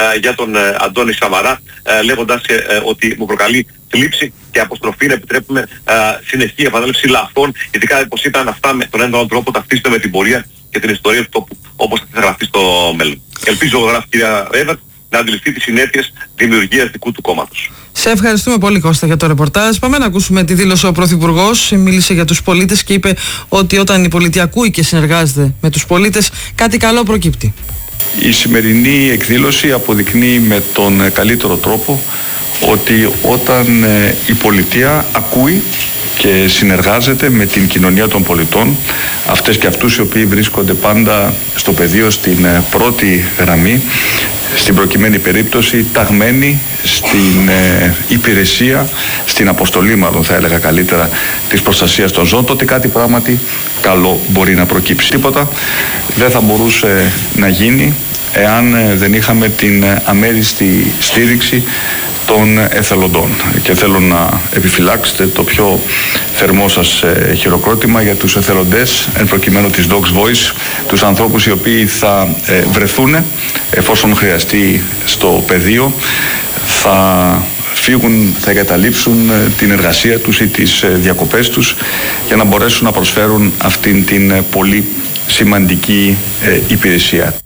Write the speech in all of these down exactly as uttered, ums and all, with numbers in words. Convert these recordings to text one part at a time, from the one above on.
ε, για τον ε, Αντώνη Σαμαρά, ε, λέγοντας ε, ε, ότι μου προκαλεί θλίψη και αποστροφή να επιτρέπουμε ε, συνεχή επανάληψη λαθών, ειδικά πως ήταν αυτά με τον έναν τρόπο ταυτίζονται με την πορεία και την ιστορία του τόπου, όπως θα γραφτεί στο μέλλον. Ελπίζω, γράφει κυρία Εύερτ, να αντιληφθεί τις συνέπειες δημιουργίας δικού του κόμματος. Σε ευχαριστούμε πολύ, Κώστα, για το ρεπορτάζ. Πάμε να ακούσουμε τη δήλωση. Ο Πρωθυπουργός μίλησε για τους πολίτες και είπε ότι όταν η πολιτεία ακούει και συνεργάζεται με τους πολίτες, κάτι καλό προκύπτει. Η σημερινή εκδήλωση αποδεικνύει με τον καλύτερο τρόπο ότι όταν η πολιτεία ακούει και συνεργάζεται με την κοινωνία των πολιτών, αυτές και αυτούς οι οποίοι βρίσκονται πάντα στο πεδίο στην πρώτη γραμμή, στην προκειμένη περίπτωση ταγμένοι στην ε, υπηρεσία, στην αποστολή μάλλον θα έλεγα καλύτερα, της προστασίας των ζώων, τότε κάτι πράγματι καλό μπορεί να προκύψει. Τίποτα δεν θα μπορούσε να γίνει εάν δεν είχαμε την αμέριστη στήριξη των εθελοντών. Και θέλω να επιφυλάξετε το πιο θερμό σας χειροκρότημα για τους εθελοντές, εν προκειμένου της Dogs Voice, τους ανθρώπους οι οποίοι θα βρεθούν εφόσον χρειαστεί στο πεδίο, θα φύγουν, θα εγκαταλείψουν την εργασία τους ή τις διακοπές τους για να μπορέσουν να προσφέρουν αυτήν την πολύ σημαντική υπηρεσία.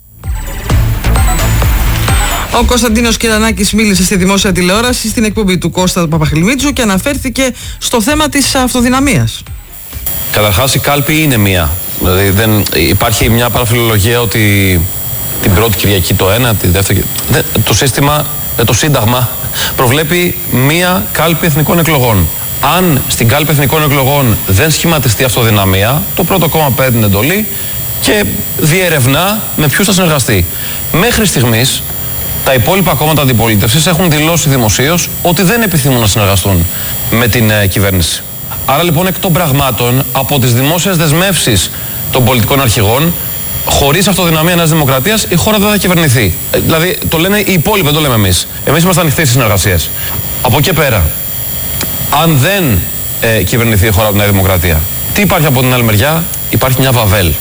Ο Κωνσταντίνος Κυρανάκης μίλησε στη δημόσια τηλεόραση στην εκπομπή του Κώστα Παπαχλημίτσου και αναφέρθηκε στο θέμα της αυτοδυναμίας. Καταρχάς η κάλπη είναι μία. Δηλαδή δεν, υπάρχει μια παραφιλολογία ότι την πρώτη Κυριακή το ένα, τη δεύτερη... Δεν, το σύστημα, το σύνταγμα προβλέπει μία κάλπη εθνικών εκλογών. Αν στην κάλπη εθνικών εκλογών δεν σχηματιστεί αυτοδυναμία, το πρώτο κόμμα παίρνει την εντολή και διερευνά με ποιους θα συνεργαστεί. Μέχρι στιγμής τα υπόλοιπα κόμματα αντιπολίτευσης έχουν δηλώσει δημοσίως ότι δεν επιθυμούν να συνεργαστούν με την ε, κυβέρνηση. Άρα λοιπόν εκ των πραγμάτων, από τις δημόσιες δεσμεύσεις των πολιτικών αρχηγών, χωρίς αυτοδυναμία Νέας Δημοκρατίας, η χώρα δεν θα κυβερνηθεί. Ε, δηλαδή το λένε οι υπόλοιποι, δεν το λέμε εμείς. Εμείς είμαστε ανοιχτοί στις συνεργασίες. Από εκεί πέρα, αν δεν ε, κυβερνηθεί η χώρα από τη Νέα Δημοκρατία, τι υπάρχει από την άλλη μεριά? Υπάρχει μια Βαβέλ.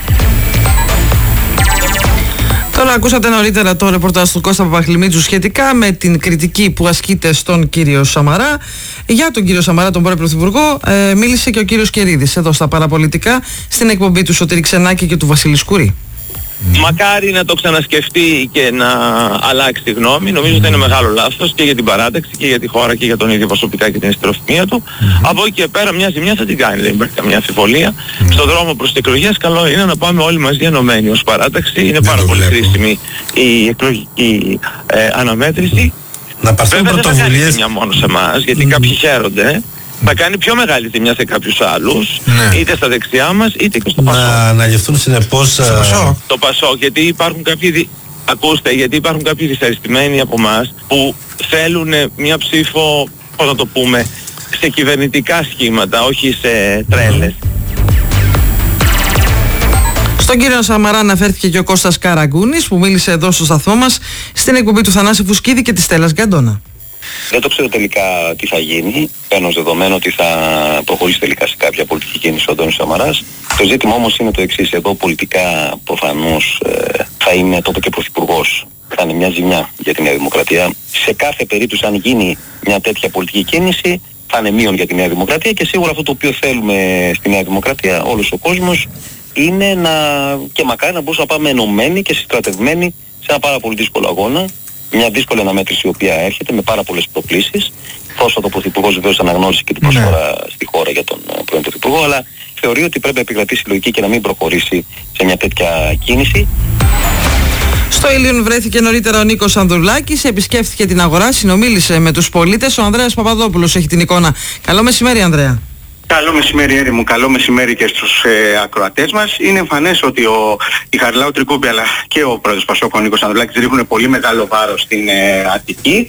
Τώρα ακούσατε νωρίτερα το ρεπορτάζ του Κώστα Παπαχλημίτσου σχετικά με την κριτική που ασκείται στον κύριο Σαμαρά. Για τον κύριο Σαμαρά, τον πρώην Πρωθυπουργό, ε, μίλησε και ο κύριος Κερίδης εδώ στα παραπολιτικά στην εκπομπή του Σωτήρη Ξενάκη και του Βασίλη Σκουρή. Μακάρι να το ξανασκεφτεί και να αλλάξει τη γνώμη. Νομίζω ότι είναι μεγάλο λάθος και για την παράταξη και για τη χώρα και για τον ίδιο προσωπικά και την ιστεροφημία του. Mm-hmm. Από εκεί και πέρα μια ζημιά θα την κάνει, δεν υπάρχει καμιά αμφιβολία. Mm-hmm. Στον δρόμο προς τις εκλογές καλό είναι να πάμε όλοι μαζί ενωμένοι ως παράταξη. Είναι πάρα πολύ χρήσιμη η εκλογική ε, αναμέτρηση. Να πάρθουν πρωτοβουλίες. Δεν θα κάνει ζημιά μόνο σε εμάς, γιατί mm-hmm. κάποιοι χαίρονται. Θα κάνει πιο μεγάλη ζημιά σε κάποιους άλλους, ναι. είτε στα δεξιά μας είτε και στο Πασό. Να αναλυφθούν συνεπώς στο Πασό. Το Πασό, γιατί υπάρχουν κάποιοι, δι... ακούστε, γιατί υπάρχουν κάποιοι δυσαρεστημένοι από εμάς που θέλουν μια ψήφο, πώς να το πούμε, σε κυβερνητικά σχήματα, όχι σε τρέλες. Στον κύριο Σαμαρά αναφέρθηκε και ο Κώστας Καραγκούνης που μίλησε εδώ στο σταθμό μας στην εκπομπή του Θανάση Φουσκίδη και της Στέλλας Γκαντώνα. Δεν το ξέρω τελικά τι θα γίνει, παίρνω ως δεδομένο ότι θα προχωρήσει τελικά σε κάποια πολιτική κίνηση ο Αντώνης Σαμαράς. Το ζήτημα όμως είναι το εξής, εδώ πολιτικά προφανώς ε, θα είναι τότε και πρωθυπουργός. Θα είναι μια ζημιά για τη Νέα Δημοκρατία. Σε κάθε περίπτωση αν γίνει μια τέτοια πολιτική κίνηση θα είναι μείον για τη Νέα Δημοκρατία και σίγουρα αυτό το οποίο θέλουμε στη Νέα Δημοκρατία όλος ο κόσμος είναι να, και μακάρι να μπορούμε να πάμε ενωμένοι και συστρατευμένοι σε ένα πάρα πολύ δύσκολο αγώνα. Μια δύσκολη αναμέτρηση η οποία έρχεται με πάρα πολλές προκλήσεις. Πρόσφατα ο Πρωθυπουργός βεβαίως αναγνώρισε και την προσφορά ναι. στη χώρα για τον πρώην Πρωθυπουργό, αλλά θεωρεί ότι πρέπει να επικρατήσει η λογική και να μην προχωρήσει σε μια τέτοια κίνηση. Στο Ήλιον βρέθηκε νωρίτερα ο Νίκος Ανδρουλάκης, επισκέφθηκε την αγορά, συνομίλησε με τους πολίτες. Ο Ανδρέας Παπαδόπουλος έχει την εικόνα. Καλό μεσημέρι, Ανδρέα. Καλό μεσημέρι, Έρη μου. Καλό μεσημέρι και στους ε, ακροατές μας. Είναι εμφανές ότι ο, η Χαριλάου Τρικούπη αλλά και ο πρόεδρος Πασόκ, ο Νίκος Ανδρουλάκης, ρίχνουν πολύ μεγάλο βάρος στην ε, Αττική.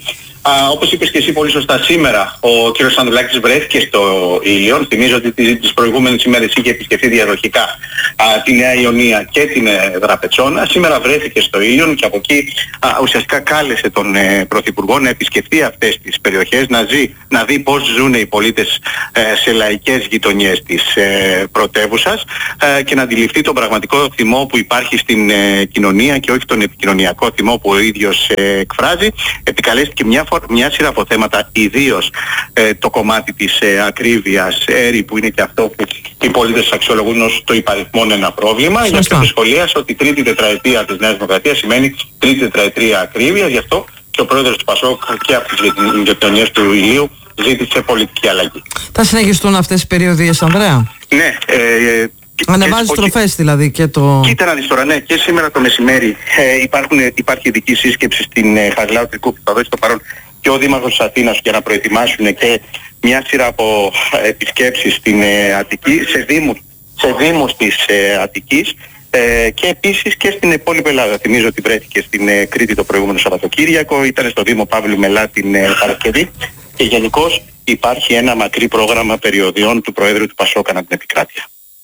Α, όπως είπες και εσύ πολύ σωστά, σήμερα ο κύριος Ανδρουλάκης βρέθηκε στο Ήλιον. Θυμίζω ότι τις προηγούμενες ημέρες είχε επισκεφθεί διαδοχικά α, τη Νέα Ιωνία και την ε, Δραπετσόνα. Σήμερα βρέθηκε στο Ήλιον και από εκεί α, ουσιαστικά κάλεσε τον ε, Πρωθυπουργό να επισκεφθεί αυτές τις περιοχές, να, ζει, να δει πώς ζουν οι πολίτες ε, σε λαϊκές γειτονιές της ε, πρωτεύουσας ε, και να αντιληφθεί τον πραγματικό θυμό που υπάρχει στην ε, κοινωνία και όχι τον επικοινωνιακό θυμό που ο ίδιος ε, εκφράζει. Επικαλέστηκε μια, φορ, μια σειρά από θέματα, ιδίως ε, το κομμάτι της ε, ακρίβειας έρη, που είναι και αυτό που οι πολίτες αξιολογούν ως το υπαριθμόν ένα πρόβλημα. Γι' αυτό σχολίασε ότι η τρίτη τετραετία της Νέας Δημοκρατίας σημαίνει τρίτη τετραετία ακρίβειας. Γι' αυτό και ο πρόεδρος του ΠΑΣΟΚ και από τις γειτονιές του Ηλίου ζήτησε πολιτική αλλαγή. Θα συνεχιστούν αυτές οι περιοδίες, Ανδρέα? Ναι. Ε, Ανεβάζει στροφές δηλαδή και το... Κοίτα να δεις τώρα, ναι, και σήμερα το μεσημέρι ε, υπάρχουν, υπάρχει ειδική σύσκεψη στην ε, Χαριλάου Τρικού που θα δώσει το παρόν και ο Δήμαρχος της Αθήνας για να προετοιμάσουν και μια σειρά από ε, επισκέψεις στην ε, Αττική, σε δήμους, σε δήμους της ε, Αττικής ε, και επίσης και στην υπόλοιπη Ελλάδα. Θυμίζω ότι βρέθηκε στην ε, Κρήτη το προηγούμενο Σαββατοκύριακο, ήταν στο Δήμο Παύλου Μελά την ε, Παρασκευή και γενικώς υπάρχει ένα μακρύ πρόγραμμα περιοδιών του Προέδρου του ΠΑΣΟΚ ανά την επικράτεια.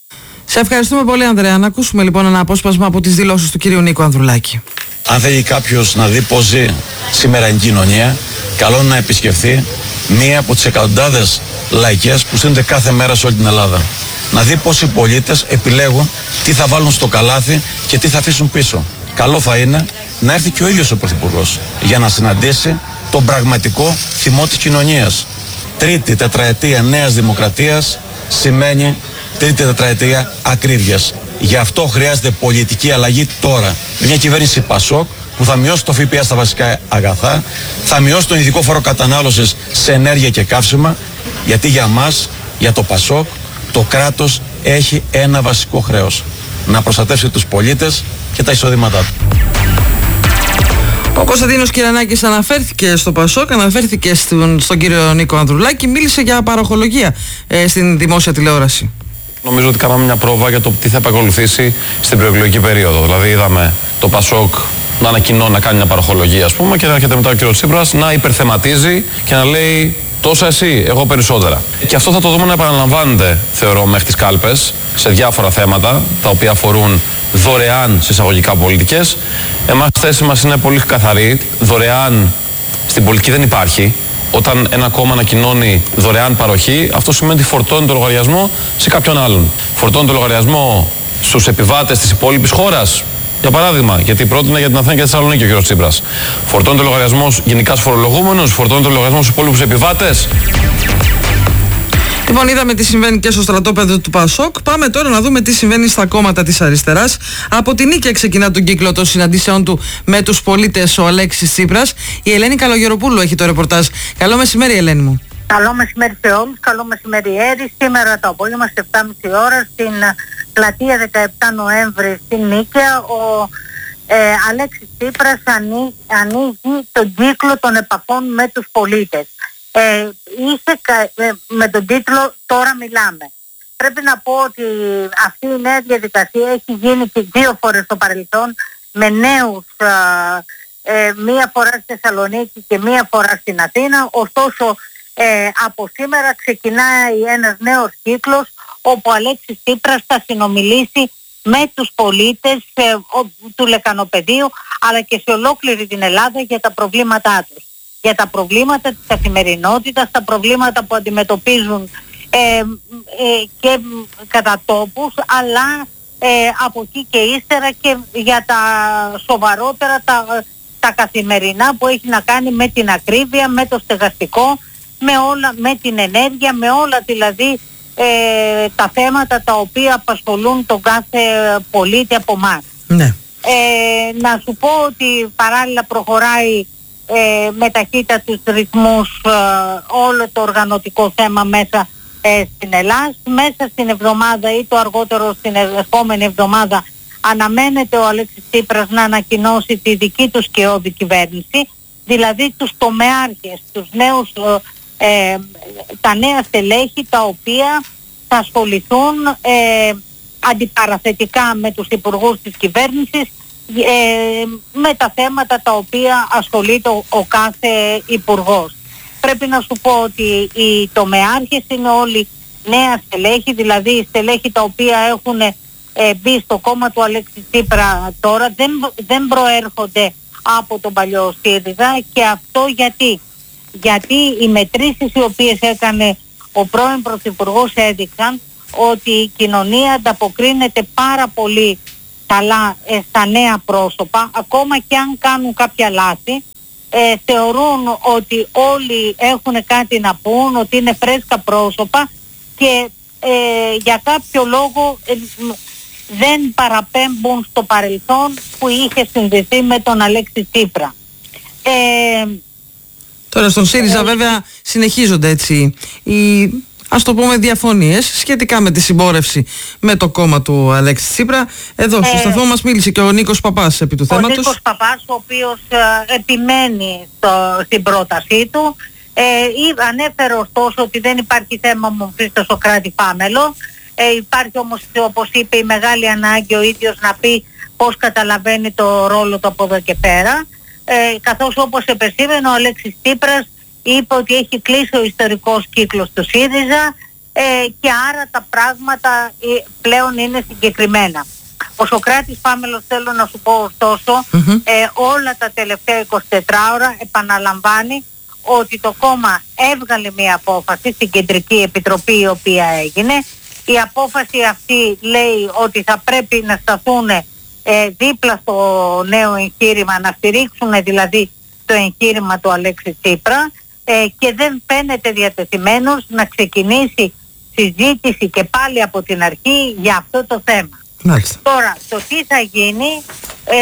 Σε ευχαριστούμε πολύ, Ανδρέα. Να ακούσουμε λοιπόν ένα απόσπασμα από τις δηλώσεις του κυρίου Νίκου Ανδρουλάκη. Αν θέλει κάποιος να δει πώς ζει σήμερα η κοινωνία, καλό είναι να επισκεφθεί μία από τις εκατοντάδες λαϊκές που στείνονται κάθε μέρα σε όλη την Ελλάδα. Να δει πώς οι πολίτες επιλέγουν τι θα βάλουν στο καλάθι και τι θα αφήσουν πίσω. Καλό θα είναι να έρθει και ο ίδιος ο Πρωθυπουργός για να συναντήσει τον πραγματικό θυμό της κοινωνίας. Τρίτη τετραετία Νέας Δημοκρατίας σημαίνει τρίτη τετραετία ακρίβειας. Γι' αυτό χρειάζεται πολιτική αλλαγή τώρα. Μια κυβέρνηση ΠΑΣΟΚ που θα μειώσει το ΦΠΑ στα βασικά αγαθά, θα μειώσει τον ειδικό φόρο κατανάλωσης σε ενέργεια και καύσιμα, γιατί για μας, για το ΠΑΣΟΚ, το κράτος έχει ένα βασικό χρέος. Να προστατεύσει τους πολίτες και τα εισοδήματά του. Ο Κωνσταντίνος Κυρανάκης αναφέρθηκε στο ΠΑΣΟΚ, αναφέρθηκε στον, στον κύριο Νίκο Ανδρουλάκη, μίλησε για παροχολογία ε, στην δημόσια τηλεόραση. Νομίζω ότι κάναμε μια πρόβα για το τι θα επακολουθήσει στην προεκλογική περίοδο. Δηλαδή είδαμε το ΠΑΣΟΚ να ανακοινώνει, να κάνει μια παροχολογία, ας πούμε, και να έρχεται μετά ο κ. Τσίπρας να υπερθεματίζει και να λέει τόσα εσύ, εγώ περισσότερα. Και αυτό θα το δούμε να επαναλαμβάνεται, θεωρώ, μέχρι τις κάλπες σε διάφορα θέματα τα οποία αφορούν δωρεάν συσσαγωγικά πολιτικές. Εμάς η θέση μας είναι πολύ καθαρή. Δωρεάν στην πολιτική δεν υπάρχει. Όταν ένα κόμμα ανακοινώνει δωρεάν παροχή, αυτό σημαίνει ότι φορτώνει το λογαριασμό σε κάποιον άλλον. Φορτώνει το λογαριασμό στους επιβάτες της υπόλοιπης χώρας. Για παράδειγμα, γιατί πρότεινε για την Αθήνα και τη Θεσσαλονίκη ο κ. Τσίπρας. Φορτώνει το λογαριασμό γενικά στους φορολογούμενους, φορτώνει το λογαριασμό στους υπόλοιπους επιβάτες. Λοιπόν, είδαμε τι συμβαίνει και στο στρατόπεδο του ΠΑΣΟΚ. Πάμε τώρα να δούμε τι συμβαίνει στα κόμματα της αριστεράς. Από την Νίκαια ξεκινά τον κύκλο των συναντήσεων του με τους πολίτες ο Αλέξης Τσίπρας. Η Ελένη Καλογεροπούλου έχει το ρεπορτάζ. Καλό μεσημέρι, Ελένη μου. Καλό μεσημέρι σε όλους. Καλό μεσημέρι, Έρη. Σήμερα το απόγευμα στις επτά και μισή ώρα στην πλατεία δεκαεπτά Νοέμβρη στην Νίκαια ο ε, Αλέξης Τσίπρας ανοίγει, ανοίγει τον κύκλο των επαφών με τους πολίτες. Ε, είχε ε, με τον τίτλο «Τώρα μιλάμε». Πρέπει να πω ότι αυτή η νέα διαδικασία έχει γίνει και δύο φορές στο παρελθόν με νέους, ε, ε, μία φορά στη Θεσσαλονίκη και μία φορά στην Αθήνα. Ωστόσο ε, από σήμερα ξεκινάει ένας νέος κύκλος όπου ο Αλέξης Τσίπρας θα συνομιλήσει με τους πολίτες ε, του Λεκανοπεδίου αλλά και σε ολόκληρη την Ελλάδα για τα προβλήματά τους. Για τα προβλήματα της καθημερινότητας, τα προβλήματα που αντιμετωπίζουν ε, ε, και κατά τόπους, αλλά ε, από εκεί και ύστερα και για τα σοβαρότερα, τα, τα καθημερινά που έχει να κάνει με την ακρίβεια, με το στεγαστικό, με, όλα, με την ενέργεια, με όλα δηλαδή ε, τα θέματα τα οποία απασχολούν τον κάθε πολίτη από εμάς. Ναι. Ε, να σου πω ότι παράλληλα προχωράει Ε, με ταχύτητους ρυθμούς ε, όλο το οργανωτικό θέμα μέσα ε, στην Ελλάδα. Μέσα στην εβδομάδα ή το αργότερο στην επόμενη εβδομάδα αναμένεται ο Αλέξης Τσίπρας να ανακοινώσει τη δική του σκιώδη κυβέρνηση, δηλαδή τους τομεάρχες, τους νέους, ε, ε, τα νέα στελέχη τα οποία θα ασχοληθούν ε, αντιπαραθετικά με τους υπουργούς της κυβέρνησης ε, με τα θέματα τα οποία ασχολείται ο, ο κάθε υπουργός. Πρέπει να σου πω ότι οι τομεάρχες είναι όλοι νέα στελέχη, δηλαδή οι στελέχη τα οποία έχουν ε, μπει στο κόμμα του Αλέξη Τσίπρα τώρα δεν, δεν προέρχονται από τον παλιό ΣΥΡΙΖΑ. Και αυτό γιατί γιατί οι μετρήσεις οι οποίες έκανε ο πρώην Πρωθυπουργός έδειξαν ότι η κοινωνία ανταποκρίνεται πάρα πολύ καλά ε, στα νέα πρόσωπα, ακόμα και αν κάνουν κάποια λάθη. Ε, θεωρούν ότι όλοι έχουν κάτι να πούν, ότι είναι φρέσκα πρόσωπα και ε, για κάποιο λόγο ε, δεν παραπέμπουν στο παρελθόν που είχε συνδεθεί με τον Αλέξη Τσίπρα. Ε, Τώρα στον ΣΥΡΙΖΑ ε, βέβαια συνεχίζονται έτσι οι, ας το πούμε, διαφωνίες σχετικά με τη συμπόρευση με το κόμμα του Αλέξη Τσίπρα. Εδώ στο ε, σταθμό μας μίλησε και ο Νίκος Παπάς επί του ο θέματος. Ο Νίκος Παπάς, ο οποίος ε, επιμένει στο, στην πρότασή του. Ε, ανέφερε ωστόσο ότι δεν υπάρχει θέμα μορφής στο Σωκράτη Φάμελο. Ε, υπάρχει όμως, όπως είπε, η μεγάλη ανάγκη ο ίδιος να πει πώς καταλαβαίνει το ρόλο του από εδώ και πέρα. Ε, καθώς όπως επεσήμενε ο Αλέξης Τσίπρας είπε ότι έχει κλείσει ο ιστορικός κύκλος του ΣΥΡΙΖΑ ε, και άρα τα πράγματα ε, πλέον είναι συγκεκριμένα. Ο Σωκράτης Φάμελος, θέλω να σου πω ωστόσο, mm-hmm. ε, όλα τα τελευταία είκοσι τέσσερις ώρα επαναλαμβάνει ότι το κόμμα έβγαλε μια απόφαση στην Κεντρική Επιτροπή η οποία έγινε. Η απόφαση αυτή λέει ότι θα πρέπει να σταθούν ε, δίπλα στο νέο εγχείρημα, να στηρίξουν δηλαδή το εγχείρημα του Αλέξη Τσίπρα ε, και δεν φαίνεται διατεθειμένος να ξεκινήσει συζήτηση και πάλι από την αρχή για αυτό το θέμα. Μάλιστα. Τώρα, το τι θα γίνει ε,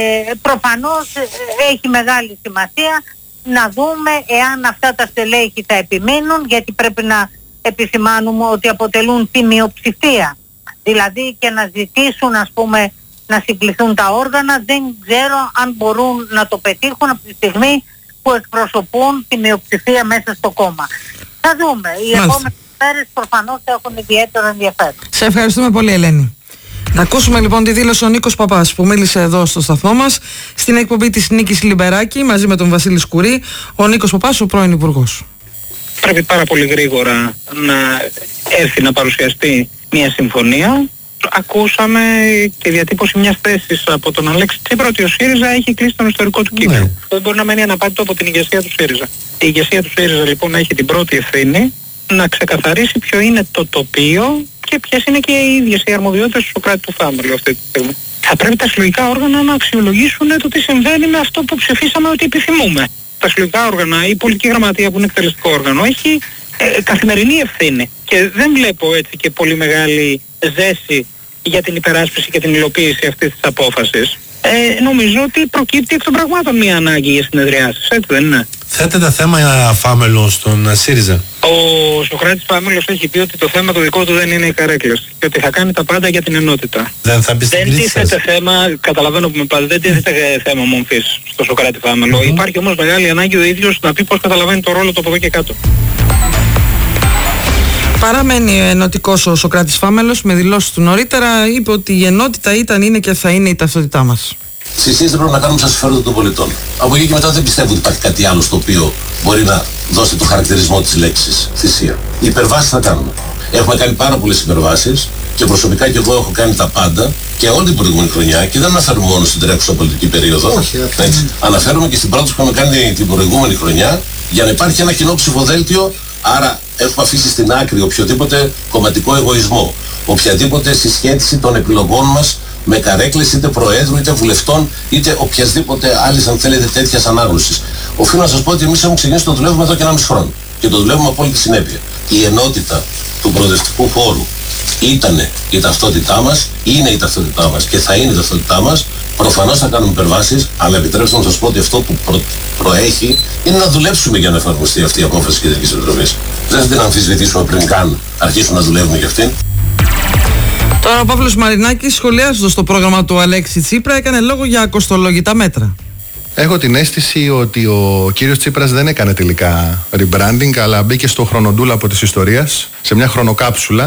προφανώς ε, έχει μεγάλη σημασία να δούμε εάν αυτά τα στελέχη θα επιμείνουν, γιατί πρέπει να επισημάνουμε ότι αποτελούν τη μειοψηφία. Δηλαδή και να ζητήσουν, ας πούμε, να συγκληθούν τα όργανα, δεν ξέρω αν μπορούν να το πετύχουν από τη στιγμή που εκπροσωπούν τη μειοψηφία μέσα στο κόμμα. Θα δούμε. Οι επόμενες μέρες προφανώς έχουν ιδιαίτερο ενδιαφέρον. Σε ευχαριστούμε πολύ, Ελένη. Να ακούσουμε λοιπόν τη δήλωση ο Νίκος Παπάς που μίλησε εδώ στο σταθμό μας στην εκπομπή της Νίκης Λιμπεράκη μαζί με τον Βασίλη Σκουρή. Ο Νίκος Παπάς, ο πρώην Υπουργός. Πρέπει πάρα πολύ γρήγορα να έρθει να παρουσιαστεί μια συμφωνία. Ακούσαμε τη διατύπωση μιας θέσης από τον Αλέξη Τσίπρα ότι ο ΣΥΡΙΖΑ έχει κλείσει τον ιστορικό του κύκλο. Ναι. Δεν μπορεί να μένει αναπάντητο από την ηγεσία του ΣΥΡΙΖΑ. Η ηγεσία του ΣΥΡΙΖΑ λοιπόν έχει την πρώτη ευθύνη να ξεκαθαρίσει ποιο είναι το τοπίο και ποιες είναι και οι ίδιες οι αρμοδιότητες του Σωκράτη του Φάμελου αυτή τη στιγμή. Θα πρέπει τα συλλογικά όργανα να αξιολογήσουν το τι συμβαίνει με αυτό που ψηφίσαμε ότι επιθυμούμε. Τα συλλογικά όργανα, η πολιτική γραμματεία που είναι εκτελεστικό όργανο, έχει ε, καθημερινή ευθύνη. Και δεν βλέπω έτσι και πολύ μεγάλη ζέση για την υπεράσπιση και την υλοποίηση αυτής της απόφασης. Ε, νομίζω ότι προκύπτει εκ των πραγμάτων μια ανάγκη για συνεδριάσεις, έτσι δεν είναι? Θέτεται θέμα Φάμελο στον ΣΥΡΙΖΑ. Ο Σωκράτης Φάμελος έχει πει ότι το θέμα το δικό του δεν είναι οι καρέκλες και ότι θα κάνει τα πάντα για την ενότητα. Δεν θα μπει στην Δεν τίθεται θέμα, καταλαβαίνω που με πάτε, δεν τίθεται θέμα μομφής στο Σωκράτη Φάμελο. Mm-hmm. Υπάρχει όμως μεγάλη ανάγκη ο ίδιος να πει πώς καταλαβαίνει το ρόλο του από εδώ και κάτω. Παραμένει ενωτικός ο Σωκράτης Φάμελος, με δηλώσεις του νωρίτερα είπε ότι η ενότητα ήταν, είναι και θα είναι η ταυτότητά μας. Θυσίες δεν πρέπει να κάνουμε σαν συμφέροντα των πολιτών. Από εκεί και μετά δεν πιστεύω ότι υπάρχει κάτι άλλο στο οποίο μπορεί να δώσει το χαρακτηρισμό της λέξης θυσία. Οι υπερβάσεις θα κάνουμε. Έχουμε κάνει πάρα πολλές υπερβάσεις και προσωπικά και εγώ έχω κάνει τα πάντα και όλη την προηγούμενη χρονιά και δεν αναφέρουμε μόνο στην τρέχουσα πολιτική περίοδο. Όχι, έτσι. Αναφέρουμε και στην πρόταση που έχουμε κάνει την προηγούμενη χρονιά για να υπάρχει ένα κοινό ψηφοδέλτιο. Άρα έχουμε αφήσει στην άκρη οποιοδήποτε κομματικό εγωισμό, οποιαδήποτε συσχέτιση των επιλογών μας με καρέκλες είτε προέδρου είτε βουλευτών είτε οποιασδήποτε άλλης αν θέλετε τέτοιας ανάγνωσης. Οφείλω να σας πω ότι εμείς έχουμε ξεκινήσει το δουλεύουμε εδώ και ένα μισό χρόνο και το δουλεύουμε από όλη τη συνέπεια. Η ενότητα του προοδευτικού χώρου ήτανε η ταυτότητά μας, είναι η ταυτότητά μας και θα είναι η ταυτότητά μας. Προφανώς θα κάνουμε υπερβάσεις, αλλά επιτρέψτε να σας πω ότι αυτό που προ... προέχει είναι να δουλέψουμε για να εφαρμοστεί αυτή η απόφαση της Κεντρικής Επιτροπής. Δεν θα την αμφισβητήσουμε πριν καν αρχίσουμε να δουλεύουμε για αυτήν. Τώρα ο Παύλος Μαρινάκης, σχολιάζοντας το πρόγραμμα του Αλέξη Τσίπρα, έκανε λόγο για κοστολόγητα μέτρα. Έχω την αίσθηση ότι ο κύριος Τσίπρας δεν έκανε τελικά rebranding, αλλά μπήκε στο χρονοτούλαπο της ιστορίας, σε μια χρονοκάψουλα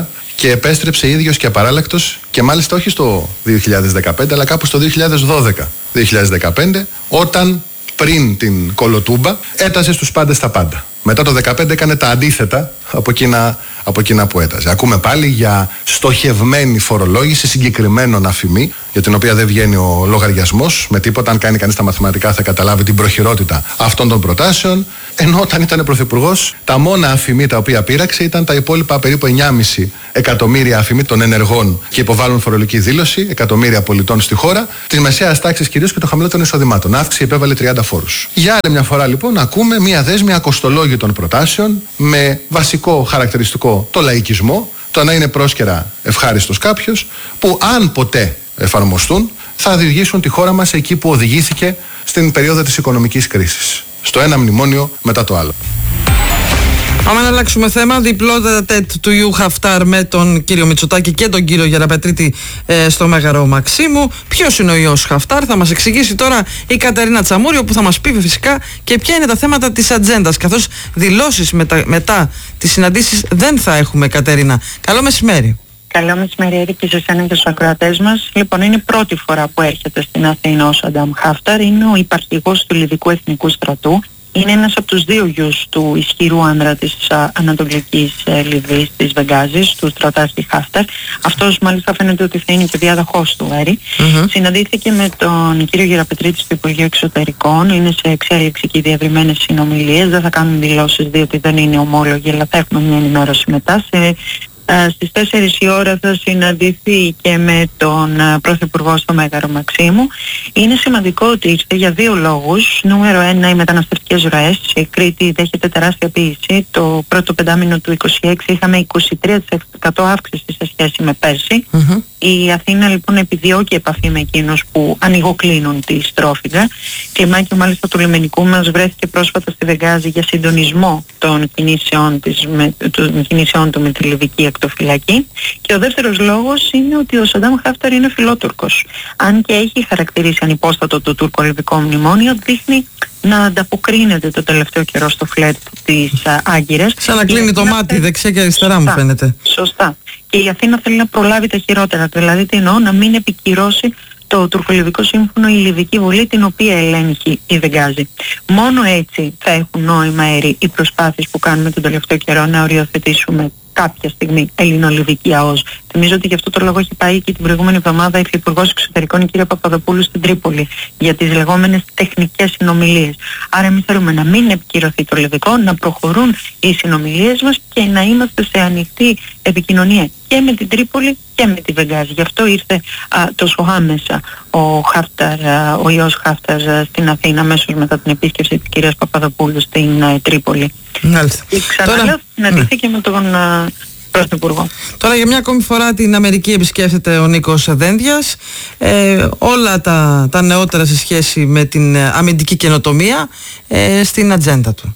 και επέστρεψε ίδιος και απαράλλακτος, και μάλιστα όχι στο δύο χιλιάδες δεκαπέντε αλλά κάπου στο δύο χιλιάδες δώδεκα δύο χιλιάδες δεκαπέντε, όταν πριν την κολοτούμπα έταζε στους πάντες τα πάντα. Μετά το δύο χιλιάδες δεκαπέντε έκανε τα αντίθετα από εκείνα, από εκείνα που έταζε. Ακούμε πάλι για στοχευμένη φορολόγηση συγκεκριμένων αφημί, για την οποία δεν βγαίνει ο λογαριασμός με τίποτα. Αν κάνει κανείς τα μαθηματικά θα καταλάβει την προχειρότητα αυτών των προτάσεων. Ενώ όταν ήταν πρωθυπουργός, τα μόνα αφημί τα οποία πείραξε ήταν τα υπόλοιπα περίπου εννιά κόμμα πέντε εκατομμύρια αφημί των ενεργών και υποβάλλουν φορολογική δήλωση, εκατομμύρια πολιτών στη χώρα, της μεσαίας τάξης κυρίως και των χαμηλότερων εισοδημάτων. Αύξηση επέβαλε τριάντα φόρους. Για άλλη μια φορά λοιπόν ακούμε μια δέσμη ακοστολόγητων προτάσεων με βασικό χαρακτηριστικό το λαϊκισμό, το να είναι πρόσκαιρα ευχάριστος κάποιος, που αν ποτέ εφαρμοστούν θα οδηγήσουν τη χώρα μας εκεί που οδηγήθηκε στην περίοδο της οικονομικής κρίσης. Στο ένα μνημόνιο μετά το άλλο. Πάμε να αλλάξουμε θέμα. Διπλό τετ του Ιου Χαφτάρ με τον κύριο Μητσοτάκη και τον κύριο Γεραπετρίτη ε, στο Μέγαρο Μαξίμου. Ποιος είναι ο Ιους Χαφτάρ, θα μας εξηγήσει τώρα η Κατερίνα Τσαμούριο, που θα μας πει φυσικά και ποια είναι τα θέματα της ατζέντας. Καθώς δηλώσεις μετα, μετά τις συναντήσεις δεν θα έχουμε, Κατερίνα. Καλό μεσημέρι. Καλό μεσημέρι και σε εσένα και στους ακροατές μας. Λοιπόν, είναι η πρώτη φορά που έρχεται στην Αθήνα ο Σαντάμ Χαφτάρ. Είναι ο υπαρχηγός του Λιβικού Εθνικού Στρατού. Είναι ένας από τους δύο γιους του ισχυρού άνδρα της α, Ανατολικής ε, Λιβύης, της Βεγγάζης, του στρατάρχη Χαφτάρ. Αυτός μάλιστα φαίνεται ότι θα είναι και διάδοχός του Βέρη. Mm-hmm. Συναντήθηκε με τον κύριο Γεραπετρίτη στο Υπουργείο Εξωτερικών. Είναι σε εξέλιξη και διευρυμένες συνομιλίες. Δεν θα κάνουν δηλώσεις διότι δεν είναι ομόλογοι, αλλά θα έχουμε μια ενημέρωση μετά. Σε, Uh, στις τέσσερις η ώρα θα συναντηθεί και με τον uh, Πρωθυπουργό στο Μέγαρο Μαξίμου. Είναι σημαντικό ότι ήρθε για δύο λόγους. Νούμερο ένα, οι μεταναστευτικές ροές. Η Κρήτη δέχεται τεράστια πίεση. Το πρώτο πεντάμινο του είκοσι έξι είχαμε είκοσι τρία τοις εκατό αύξηση σε σχέση με πέρσι. Mm-hmm. Η Αθήνα λοιπόν επιδιώκει επαφή με εκείνους που ανοιγοκλίνουν τη στρόφιγγα. Κλιμάκιο μάλιστα του λιμενικού μας βρέθηκε πρόσφατα στη Βεγγάζη για συντονισμό των κινήσεών, της, με, των κινήσεών του με τη Λιβική ακτοφυλακή. Και ο δεύτερος λόγος είναι ότι ο Σαντάμ Χαφτάρ είναι φιλότουρκος. Αν και έχει χαρακτηρίσει ανυπόστατο το τουρκο-λιβικό μνημόνιο, δείχνει να ανταποκρίνεται το τελευταίο καιρό στο φλερτ της Άγκυρας. Σαν να κλείνει το μάτι δεξιά και αριστερά, μου φαίνεται. Σωστά. Και η Αθήνα θέλει να προλάβει τα χειρότερα. Δηλαδή τι εννοώ, να μην επικυρώσει το τουρκολιβικό σύμφωνο η Λιβική Βουλή, την οποία ελέγχει η Βεγγάζη. Μόνο έτσι θα έχουν νόημα αέρι οι προσπάθειες που κάνουμε τον τελευταίο καιρό να οριοθετήσουμε κάποια στιγμή ελληνο-λιβική ΑΟΣ. Θυμίζω ότι γι' αυτό το λόγο έχει πάει και την προηγούμενη εβδομάδα η Υφυπουργός Εξωτερικών, η κυρία Παπαδοπούλου, στην Τρίπολη για τις λεγόμενες τεχνικές συνομιλίες. Άρα εμείς θέλουμε να μην επικυρωθεί το λιβικό, να προχωρούν οι συνομιλίες μας και να είμαστε σε ανοιχτή επικοινωνία και με την Τρίπολη και με τη Βεγγάζη. Γι' αυτό ήρθε α, τόσο άμεσα ο Χαφτάρ, α, ο Ιους Χαφτάρ α, στην Αθήνα, αμέσως μετά την επίσκεψη της κυρίας Παπαδοπούλου στην α, Τρίπολη. Μάλιστα. Και ξαναλέω, συναντηθήκε ναι. με τον α, Πρωθυπουργό. Τώρα για μια ακόμη φορά την Αμερική επισκέφτεται ο Νίκος Δένδιας. Ε, όλα τα, τα νεότερα σε σχέση με την αμυντική καινοτομία ε, στην ατζέντα του.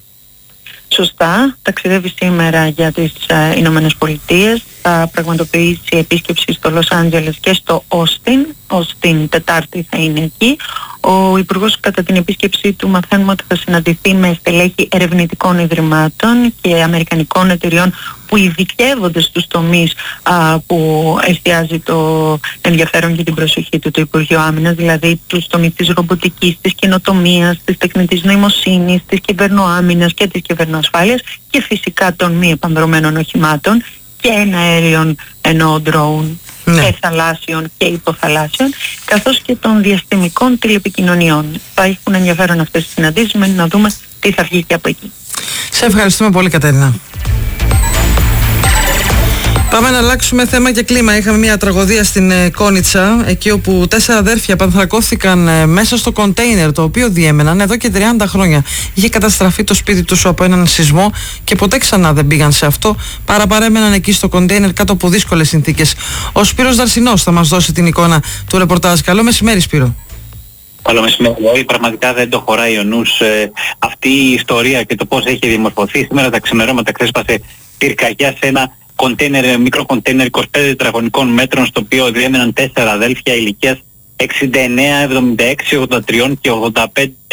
Σωστά, ταξιδεύει σήμερα για τις uh, Ηνωμένες Πολιτείες. Θα πραγματοποιήσει επίσκεψη στο Λος Άντζελες και στο Όστιν. Όστιν Τετάρτη θα είναι εκεί. Ο Υπουργός κατά την επίσκεψή του μαθαίνουμε ότι θα συναντηθεί με στελέχη ερευνητικών ιδρυμάτων και αμερικανικών εταιριών που ειδικεύονται στους τομείς α, που εστιάζει το ενδιαφέρον και την προσοχή του το Υπουργείο Άμυνας, δηλαδή τους τομείς της ρομποτικής, της καινοτομίας, της τεχνητής νοημοσύνης, της κυβερνοάμυνας και της κυβερνοασφάλειας και φυσικά των μη επανδρομένων οχημάτων και εναέριων ενώ drone ναι. και θαλάσσιων και υποθαλάσσιων, καθώς και των διαστημικών τηλεπικοινωνιών. Θα έχουν ενδιαφέρον αυτές τις συναντήσεις, μένει να δούμε τι θα βγει και από εκεί. Σε ευχαριστούμε πολύ, Κατερίνα. Πάμε να αλλάξουμε θέμα και κλίμα. Είχαμε μια τραγωδία στην ε, Κόνιτσα, εκεί όπου τέσσερα αδέρφια πανθρακώθηκαν ε, μέσα στο κοντέινερ το οποίο διέμεναν εδώ και τριάντα χρόνια. Είχε καταστραφεί το σπίτι τους από έναν σεισμό και ποτέ ξανά δεν πήγαν σε αυτό. Παραπαρέμεναν εκεί στο κοντέινερ κάτω από δύσκολες συνθήκες. Ο Σπύρος Δαρσινός θα μας δώσει την εικόνα του ρεπορτάζ. Καλό μεσημέρι, Σπύρο. Καλό μεσημέρι. Πραγματικά δεν το χωράει ο νους ε, αυτή η ιστορία και το πώς έχει δημορφωθεί. Σήμερα τα ξημερώματα ξέσπασε πυρκαγιά σε ένα κοντέινερ, μικρό κοντέινερ είκοσι πέντε τετραγωνικών μέτρων, στο οποίο διέμεναν τέσσερα αδέλφια ηλικίας εξήντα εννέα, εβδομήντα έξι, ογδόντα τρία και ογδόντα πέντε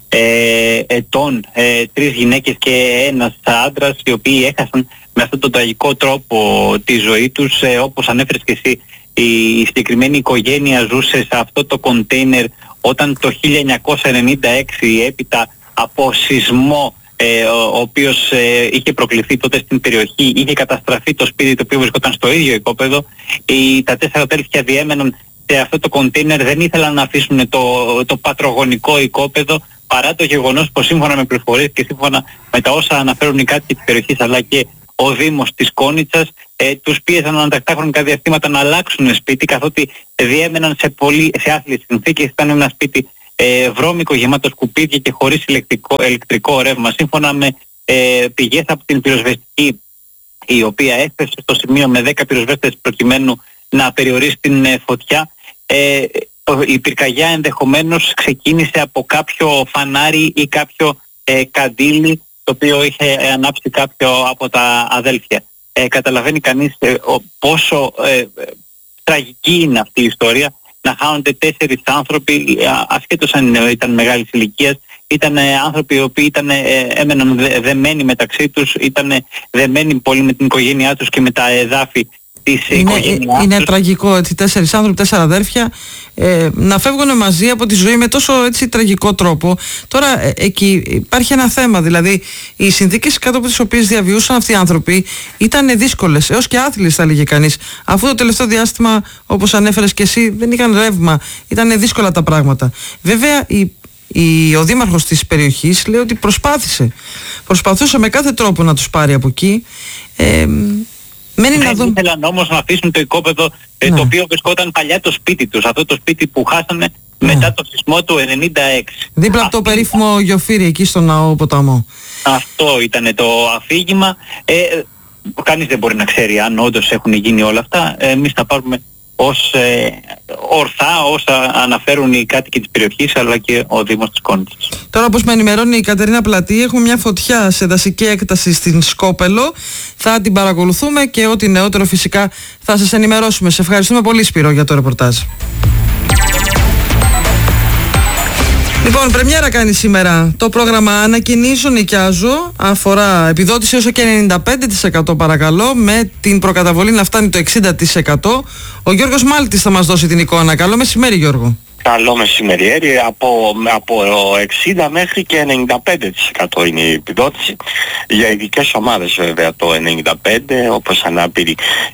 ε, ετών, ε, τρεις γυναίκες και ένας άντρας, οι οποίοι έχασαν με αυτόν τον τραγικό τρόπο τη ζωή τους. Ε, όπως ανέφερες και εσύ, η, η συγκεκριμένη οικογένεια ζούσε σε αυτό το κοντέινερ όταν το χίλια εννιακόσια ενενήντα έξι, έπειτα από σεισμό ε, ο, ο οποίος ε, είχε προκληθεί τότε στην περιοχή, είχε καταστραφεί το σπίτι το οποίο βρισκόταν στο ίδιο οικόπεδο. Οι, τα τέσσερα αδέλφια διέμεναν σε αυτό το κοντέινερ, δεν ήθελαν να αφήσουν το, το πατρογονικό οικόπεδο, παρά το γεγονός πως σύμφωνα με πληροφορίες και σύμφωνα με τα όσα αναφέρουν οι κάτοικοι της περιοχής αλλά και ο Δήμος της Κόνιτσας, ε, τους πίεσαν ανατακτά χρονικά διαστήματα να αλλάξουν σπίτι, καθότι διέμεναν σε, πολύ, σε άθλιες συνθήκες. Ήταν ένα σπίτι ε, βρώμικο, γεμάτο σκουπίδια και χωρίς ηλεκτρικό, ηλεκτρικό ρεύμα. Σύμφωνα με ε, πηγές από την πυροσβεστική, η οποία έφτασε στο σημείο με δέκα πυροσβέστες προκειμένου να περιορίσει την ε, φωτιά, ε, η πυρκαγιά ενδεχομένως ξεκίνησε από κάποιο φανάρι ή κάποιο ε, καντήλι το οποίο είχε ανάψει κάποιο από τα αδέλφια. Ε, καταλαβαίνει κανείς ε, ο, πόσο ε, τραγική είναι αυτή η ιστορία, να χάνονται τέσσερις άνθρωποι, ασχέτως αν ήταν μεγάλης ηλικίας. Ήταν ε, άνθρωποι οι οποίοι ήταν, ε, έμεναν δε, δεμένοι μεταξύ τους, ήταν δεμένοι πολύ με την οικογένειά τους και με τα εδάφη της οικογένειάς Είναι τους. τραγικό, έτσι, τέσσερις άνθρωποι, τέσσερα αδέρφια ε, να φεύγουν μαζί από τη ζωή με τόσο, έτσι, τραγικό τρόπο. Τώρα ε, εκεί υπάρχει ένα θέμα, δηλαδή οι συνθήκες κάτω από τις οποίες διαβιούσαν αυτοί οι άνθρωποι ήταν δύσκολες, έως και άθλιες θα λέγε κανείς, αφού το τελευταίο διάστημα, όπως ανέφερες και εσύ, δεν είχαν ρεύμα, ήταν δύσκολα τα πράγματα. Βέβαια η Η, ο δήμαρχος της περιοχής λέει ότι προσπάθησε προσπαθούσε με κάθε τρόπο να τους πάρει από εκεί. ε, μένει Δεν να δούμε. ήθελαν όμως να αφήσουν το οικόπεδο ε, Ναι. το οποίο βρισκόταν παλιά το σπίτι τους, αυτό το σπίτι που χάσανε Ναι. μετά το σεισμό του ενενήντα έξι. Δίπλα από το περίφημο Γιοφύρι εκεί στον ναό ποταμό. Αυτό ήταν το αφήγημα. Ε, κανείς δεν μπορεί να ξέρει αν όντως έχουν γίνει όλα αυτά. Ε, εμείς θα πάρουμε ως ε, ορθά όσα αναφέρουν οι κάτοικοι της περιοχής αλλά και ο Δήμος της Κόνιτσας. Τώρα, όπως με ενημερώνει η Κατερίνα Πλατή, έχουμε μια φωτιά σε δασική έκταση στην Σκόπελο. Θα την παρακολουθούμε και ό,τι νεότερο φυσικά θα σας ενημερώσουμε. Σε ευχαριστούμε πολύ, Σπύρο, για το ρεπορτάζ. Λοιπόν, πρεμιέρα κάνει σήμερα το πρόγραμμα Ανακοινήσω, νοικιάζω. Αφορά επιδότηση όσο και ενενήντα πέντε τοις εκατό παρακαλώ, με την προκαταβολή να φτάνει το εξήντα τοις εκατό. Ο Γιώργος Μάλτης θα μας δώσει την εικόνα. Καλό μεσημέρι, Γιώργο. Καλό μεσημέρι, από, από εξήντα μέχρι και ενενήντα πέντε τοις εκατό είναι η επιδότηση. Για ειδικές ομάδες βέβαια το ενενήντα πέντε τοις εκατό, όπως ανάπηροι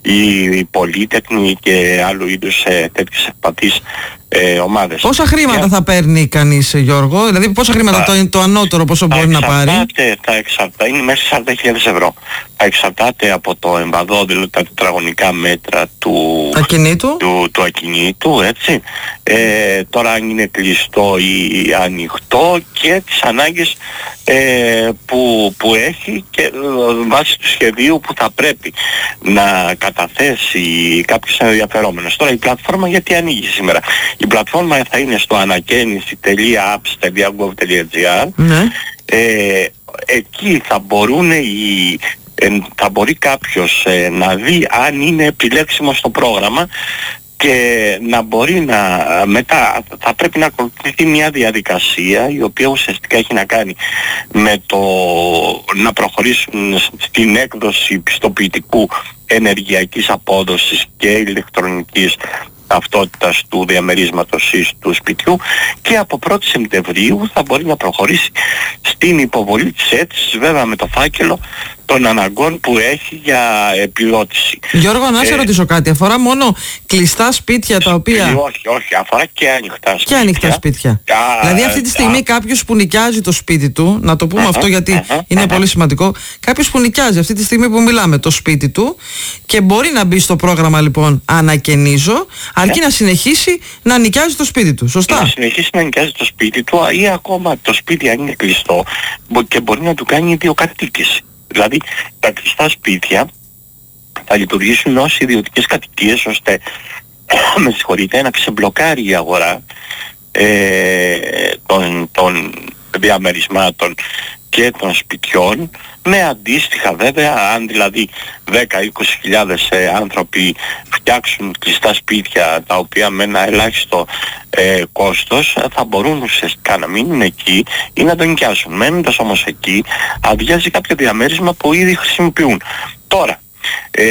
ή πολύτεκνοι και άλλου είδους ε, τέτοιες ευπαθείς ε, ομάδες. Πόσα χρήματα Για... θα παίρνει κανείς, Γιώργο, δηλαδή πόσα χρήματα το, το ανώτερο πόσο μπορεί να πάρει? Τα εξαρτάται, είναι μέσα σε σαράντα χιλιάδες ευρώ. Τα εξαρτάται από το εμβαδό, δηλαδή τα τετραγωνικά μέτρα του ακινήτου, του, του ακινήτου, έτσι. Ε, τώρα αν είναι κλειστό ή ανοιχτό και τις ανάγκες ε, που, που έχει και ε, βάσει του σχεδίου που θα πρέπει να καταθέσει κάποιος ενδιαφερόμενος. Τώρα η πλατφόρμα γιατί ανοίγει σήμερα? Η πλατφόρμα θα είναι στο ανακαίνιση τελεία apps τελεία gov τελεία gr. Ναι. Ε, εκεί θα μπορούν οι Ε, θα μπορεί κάποιος ε, να δει αν είναι επιλέξιμο στο πρόγραμμα και να μπορεί να μετά θα πρέπει να ακολουθηθεί μια διαδικασία η οποία ουσιαστικά έχει να κάνει με το να προχωρήσουν στην έκδοση πιστοποιητικού ενεργειακής απόδοσης και ηλεκτρονικής ταυτότητας του διαμερίσματος ή του σπιτιού και από πρώτη Σεπτεμβρίου θα μπορεί να προχωρήσει στην υποβολή της αίτησης, βέβαια με το φάκελο των αναγκών που έχει για επιδότηση. Γιώργο, να σε ε, ρωτήσω κάτι. Αφορά μόνο κλειστά σπίτια τα οποία... Όχι, όχι. Αφορά και ανοιχτά σπίτια. Και ανοιχτά σπίτια. Α, δηλαδή αυτή τη στιγμή α, κάποιος που νοικιάζει το σπίτι του, να το πούμε α, αυτό γιατί α, είναι α, πολύ σημαντικό, κάποιος που νοικιάζει αυτή τη στιγμή που μιλάμε το σπίτι του και μπορεί να μπει στο πρόγραμμα λοιπόν Ανακαινίζω, αρκεί να συνεχίσει να νοικιάζει το σπίτι του. Σωστά? Να συνεχίσει να νοικιάζει το σπίτι του ή ακόμα το σπίτι αν είναι κλειστό και μπορεί να του κάνει ιδιοκατοίκηση. Δηλαδή τα κλειστά σπίτια θα λειτουργήσουν ως ιδιωτικές κατοικίες ώστε με συγχωρείτε να ξεμπλοκάρει η αγορά ε, των, των διαμερισμάτων και των σπιτιών, με αντίστοιχα βέβαια, αν δηλαδή δέκα με είκοσι χιλιάδες ε, άνθρωποι φτιάξουν κλειστά σπίτια τα οποία με ένα ελάχιστο ε, κόστος, θα μπορούν ουσιαστικά να μείνουν εκεί ή να τον νοικιάσουν. Μένοντας όμως εκεί, αδειάζει κάποιο διαμέρισμα που ήδη χρησιμοποιούν. Τώρα, Ε,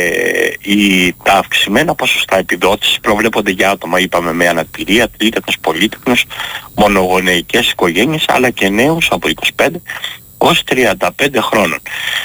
οι, τα αυξημένα ποσοστά επιδότησης προβλέπονται για άτομα, είπαμε, με αναπηρία, τρίτεκνους, πολύτεκνους, μονογονεϊκές οικογένειες, αλλά και νέους από είκοσι πέντε ως τριάντα πέντε χρόνων.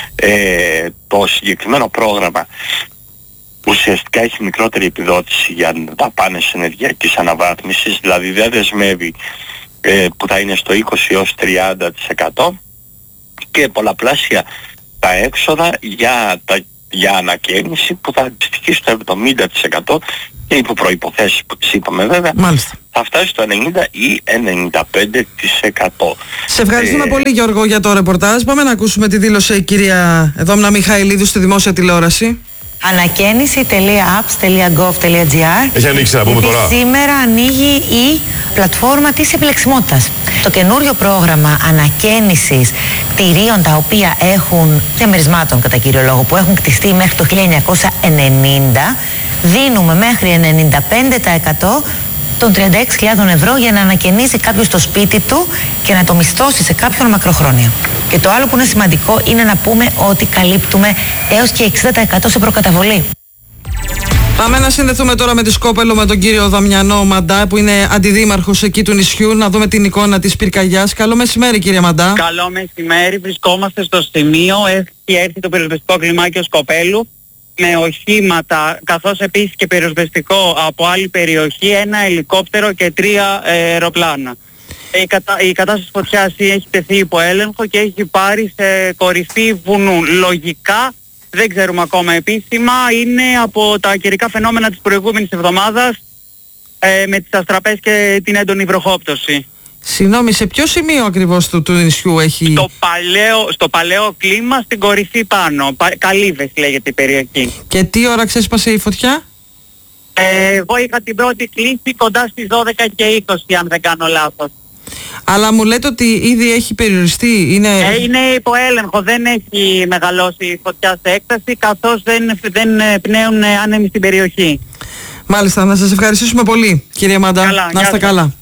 Ε, το συγκεκριμένο πρόγραμμα ουσιαστικά έχει μικρότερη επιδότηση για δαπάνες ενεργειακής αναβάθμισης, δηλαδή δεν δεσμεύει, ε, που θα είναι στο είκοσι έως τριάντα τοις εκατό, και πολλαπλάσια τα έξοδα για, τα, για ανακαίνιση που θα αντιστοιχεί στο εβδομήντα τοις εκατό, και υπό προϋποθέσεις που τις είπαμε βέβαια. Μάλιστα. Θα φτάσει στο ενενήντα ή ενενήντα πέντε τοις εκατό. Σε ευχαριστούμε ε... πολύ, Γιώργο, για το ρεπορτάζ. Πάμε να ακούσουμε τι δήλωσε η κυρία Δόμνα Μιχαηλίδου στη δημόσια τηλεόραση. Ανακαίνιση τελεία apps τελεία gov τελεία gr. Έχει ανοίξει να πούμε τώρα. Σήμερα ανοίγει η πλατφόρμα της επιλεξιμότητας. Το καινούριο πρόγραμμα ανακαίνισης κτηρίων τα οποία έχουν, διαμερισμάτων κατά κύριο λόγο, που έχουν κτιστεί μέχρι το χίλια εννιακόσια ενενήντα, δίνουμε μέχρι ενενήντα πέντε τοις εκατό των τριάντα έξι χιλιάδες ευρώ για να ανακαινήσει κάποιος το σπίτι του και να το μισθώσει σε κάποιον μακροχρόνια. Και το άλλο που είναι σημαντικό είναι να πούμε ότι καλύπτουμε έως και εξήντα τοις εκατό σε προκαταβολή. Πάμε να συνδεθούμε τώρα με τη Σκόπελο, με τον κύριο Δαμιανό Μαντά, που είναι αντιδήμαρχος εκεί του νησιού, να δούμε την εικόνα της πυρκαγιάς. Καλό μεσημέρι, κύριε Μαντά. Καλό μεσημέρι, βρισκόμαστε στο σημείο, έχει έρθει το πυροσβεστικό κλιμάκιο Σκοπέλου με οχήματα, καθώς επίσης και πυροσβεστικό από άλλη περιοχή, ένα ελικόπτερο και τρία ε, αεροπλάνα. Η, κατα... η κατάσταση φωτιάς έχει τεθεί υπό έλεγχο και έχει πάρει σε κορυφή βουνού. Λογικά, δεν ξέρουμε ακόμα επίσημα, είναι από τα καιρικά φαινόμενα της προηγούμενης εβδομάδας, ε, με τις αστραπές και την έντονη βροχόπτωση. Συγγνώμη, σε ποιο σημείο ακριβώς του, του νησιού έχει... Στο παλαιό, στο παλαιό κλίμα, στην κορυφή πάνω. Πα, Καλύβες λέγεται η περιοχή. Και τι ώρα ξέσπασε η φωτιά? Ε, εγώ είχα την πρώτη κλήση κοντά στις δώδεκα και είκοσι, αν δεν κάνω λάθος. Αλλά μου λέτε ότι ήδη έχει περιοριστεί, είναι... Ε, είναι υπό έλεγχο, δεν έχει μεγαλώσει η φωτιά σε έκταση, καθώς δεν, δεν πνέουν άνεμοι στην περιοχή. Μάλιστα, να σας ευχαριστήσουμε πολύ, κύριε Μαντά. Καλά, να είστε καλά.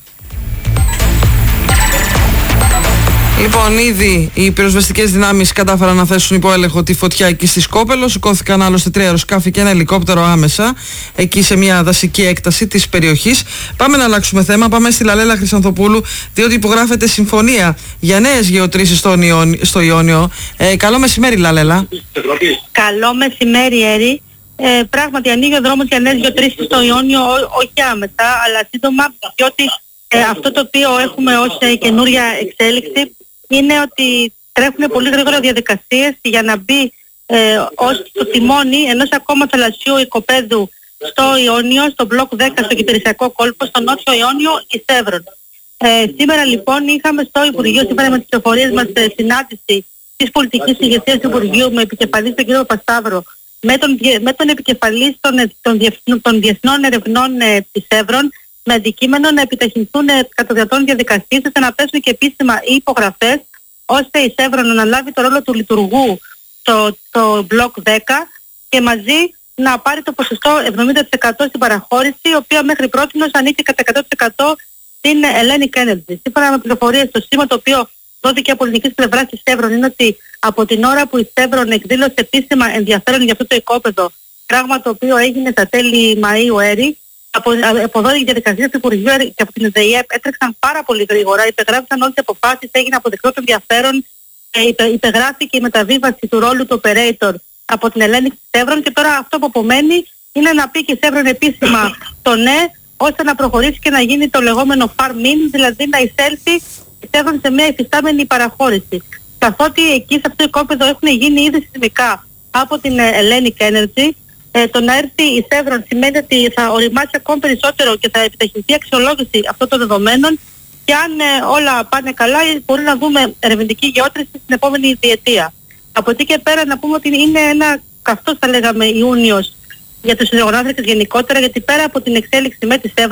Λοιπόν, ήδη οι πυροσβεστικές δυνάμεις κατάφεραν να θέσουν υπό έλεγχο τη φωτιά εκεί στη Σκόπελο. Σηκώθηκαν άλλωστε τρία αεροσκάφη και ένα ελικόπτερο άμεσα εκεί σε μια δασική έκταση της περιοχής. Πάμε να αλλάξουμε θέμα. Πάμε στη Λαλέλα Χρυσανθοπούλου, διότι υπογράφεται συμφωνία για νέες γεωτρήσεις στο, στο Ιόνιο. Ε, καλό μεσημέρι, Λαλέλα. Καλό μεσημέρι, Έρη. Ε, πράγματι, ανοίγει ο δρόμος για νέες γεωτρήσεις στο Ιόνιο, ό, όχι άμεσα, αλλά σύντομα, διότι ε, αυτό το οποίο έχουμε ως ε, καινούρια εξέλιξη είναι ότι τρέχουν πολύ γρήγορα διαδικασίες για να μπει ε, ως το τιμόνι ενός ακόμα θαλασσίου οικοπαίδου στο Ιόνιο, στο μπλοκ δέκα, στο Κυπηρησιακό κόλπο, στο νότιο Ιόνιο, η Σέβρον. Ε, σήμερα λοιπόν είχαμε στο Υπουργείο, σύμφωνα με τις πληροφορίες μας, ε, συνάντηση της πολιτικής ηγεσίας του Υπουργείου με επικεφαλής τον κύριο Πασταύρο, με τον, με τον επικεφαλής των, των, των, των διεθνών ερευνών ε, της Σέβρον, με αντικείμενο να επιταχυνθούν ε, κατά διατών διαδικασίες, ώστε να πέσουν και επίσημα οι υπογραφές, ώστε η Σέβρον να αναλάβει το ρόλο του λειτουργού στο το μπλοκ δέκα και μαζί να πάρει το ποσοστό εβδομήντα τοις εκατό στην παραχώρηση, η οποία μέχρι πρότινος ανήκει κατά εκατό τοις εκατό στην Hellenic Energy. Σύμφωνα με πληροφορίες, το σήμα το οποίο δόθηκε από ελληνικής πλευράς της Σέβρον είναι ότι από την ώρα που η Σέβρον εκδήλωσε επίσημα ενδιαφέρον για αυτό το οικόπεδο, πράγμα το οποίο έγινε στα τέλη Μαΐου έρη, από, από εδώ οι διαδικασίες του Υπουργείου και από την ΔΕΙΕΠ έτρεξαν πάρα πολύ γρήγορα, υπεγράφησαν όλες οι αποφάσεις, έγινε αποδεκτό το ενδιαφέρον, ε, υπεγράφηκε η μεταβίβαση του ρόλου του operator από την Hellenic Σέβρον, και τώρα αυτό που απομένει είναι να πει και η Σέβρον επίσημα το ναι, ώστε να προχωρήσει και να γίνει το λεγόμενο farm-in, δηλαδή να εισέλθει η Σέβρον σε μια υφιστάμενη παραχώρηση. Καθότι εκεί σε αυτό το οικόπεδο έχουν γίνει ήδη σεισμικά από την Hellenic Energy, ε, το να έρθει η Σέβρον σημαίνει ότι θα οριμάσει ακόμη περισσότερο και θα επιταχυνθεί η αξιολόγηση αυτών των δεδομένων, και αν ε, όλα πάνε καλά μπορεί να δούμε ερευνητική γεώτρηση στην επόμενη διετία. Από εκεί και πέρα να πούμε ότι είναι ένα καυτός, θα λέγαμε, Ιούνιος για τους υδρογονάνθρακες γενικότερα, γιατί πέρα από την εξέλιξη με τη Σέβρον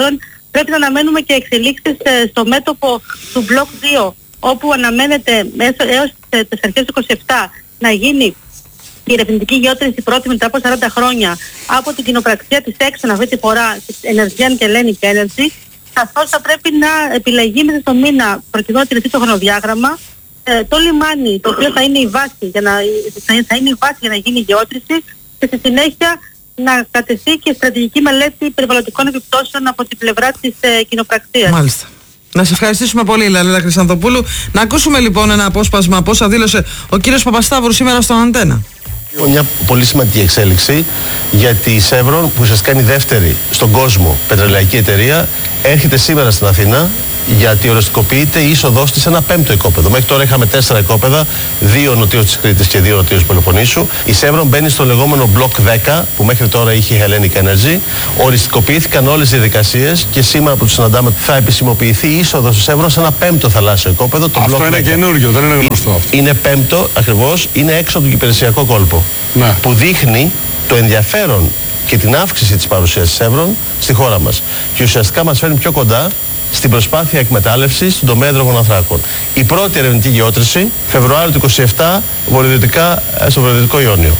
πρέπει να αναμένουμε και εξελίξεις ε, στο μέτωπο του μπλοκ δύο, όπου αναμένεται έως τις αρχές του είκοσι επτά να γίνει η ερευνητική γεώτρηση πρώτη μετά από σαράντα χρόνια από την κοινοπραξία της Exxon, αυτή τη φορά της Energean και Hellenic Energy, καθώς θα πρέπει να επιλεγεί μέσα στο μήνα, προκειμένου να τηρηθεί το χρονοδιάγραμμα, ε, το λιμάνι, το οποίο θα είναι η βάση για να, θα είναι η βάση για να γίνει η γεώτρηση, και στη συνέχεια να κατεθεί και στρατηγική μελέτη περιβαλλοντικών επιπτώσεων από την πλευρά της ε, κοινοπραξίας. Μάλιστα. Να σε ευχαριστήσουμε πολύ, Λαλίλα Χρυσανθοπούλου. Να ακούσουμε λοιπόν ένα απόσπασμα από όσα δήλωσε ο κύριος Παπασταύρου σήμερα στον Αντένα. Μια πολύ σημαντική εξέλιξη, γιατί η Chevron, που ουσιαστικά είναι η δεύτερη στον κόσμο πετρελαϊκή εταιρεία, έρχεται σήμερα στην Αθήνα γιατί οριστικοποιείται η είσοδός της σε ένα πέμπτο οικόπεδο. Μέχρι τώρα είχαμε τέσσερα οικόπεδα, δύο νοτίως της Κρήτης και δύο νοτίως Πελοποννήσου. Η Chevron μπαίνει στο λεγόμενο Block δέκα, που μέχρι τώρα είχε η Hellenic Energy. Οριστικοποιήθηκαν όλες οι διαδικασίες και σήμερα που τους συναντάμε θα επισημοποιηθεί η είσοδος της Chevron σε ένα πέμπτο θαλάσσιο οικόπεδο. Το αυτό Block είναι δέκα. Καινούριο, δεν είναι γνωστό αυτό. Είναι πέμπτο ακριβώς, είναι έξω από τον υπηρεσιακό κόλπο. Ναι. Που δείχνει το ενδιαφέρον και την αύξηση της παρουσίας της Chevron στη χώρα μας. Και ουσιαστικά μας φέρνει πιο κοντά στην προσπάθεια εκμετάλλευσης στον τομέα υδρογοναθράκων. Η πρώτη ερευνητική γεώτρηση, Φεβρουάριο του είκοσι επτά, βορειοδυτικά στο βορειοδυτικό Ιόνιο.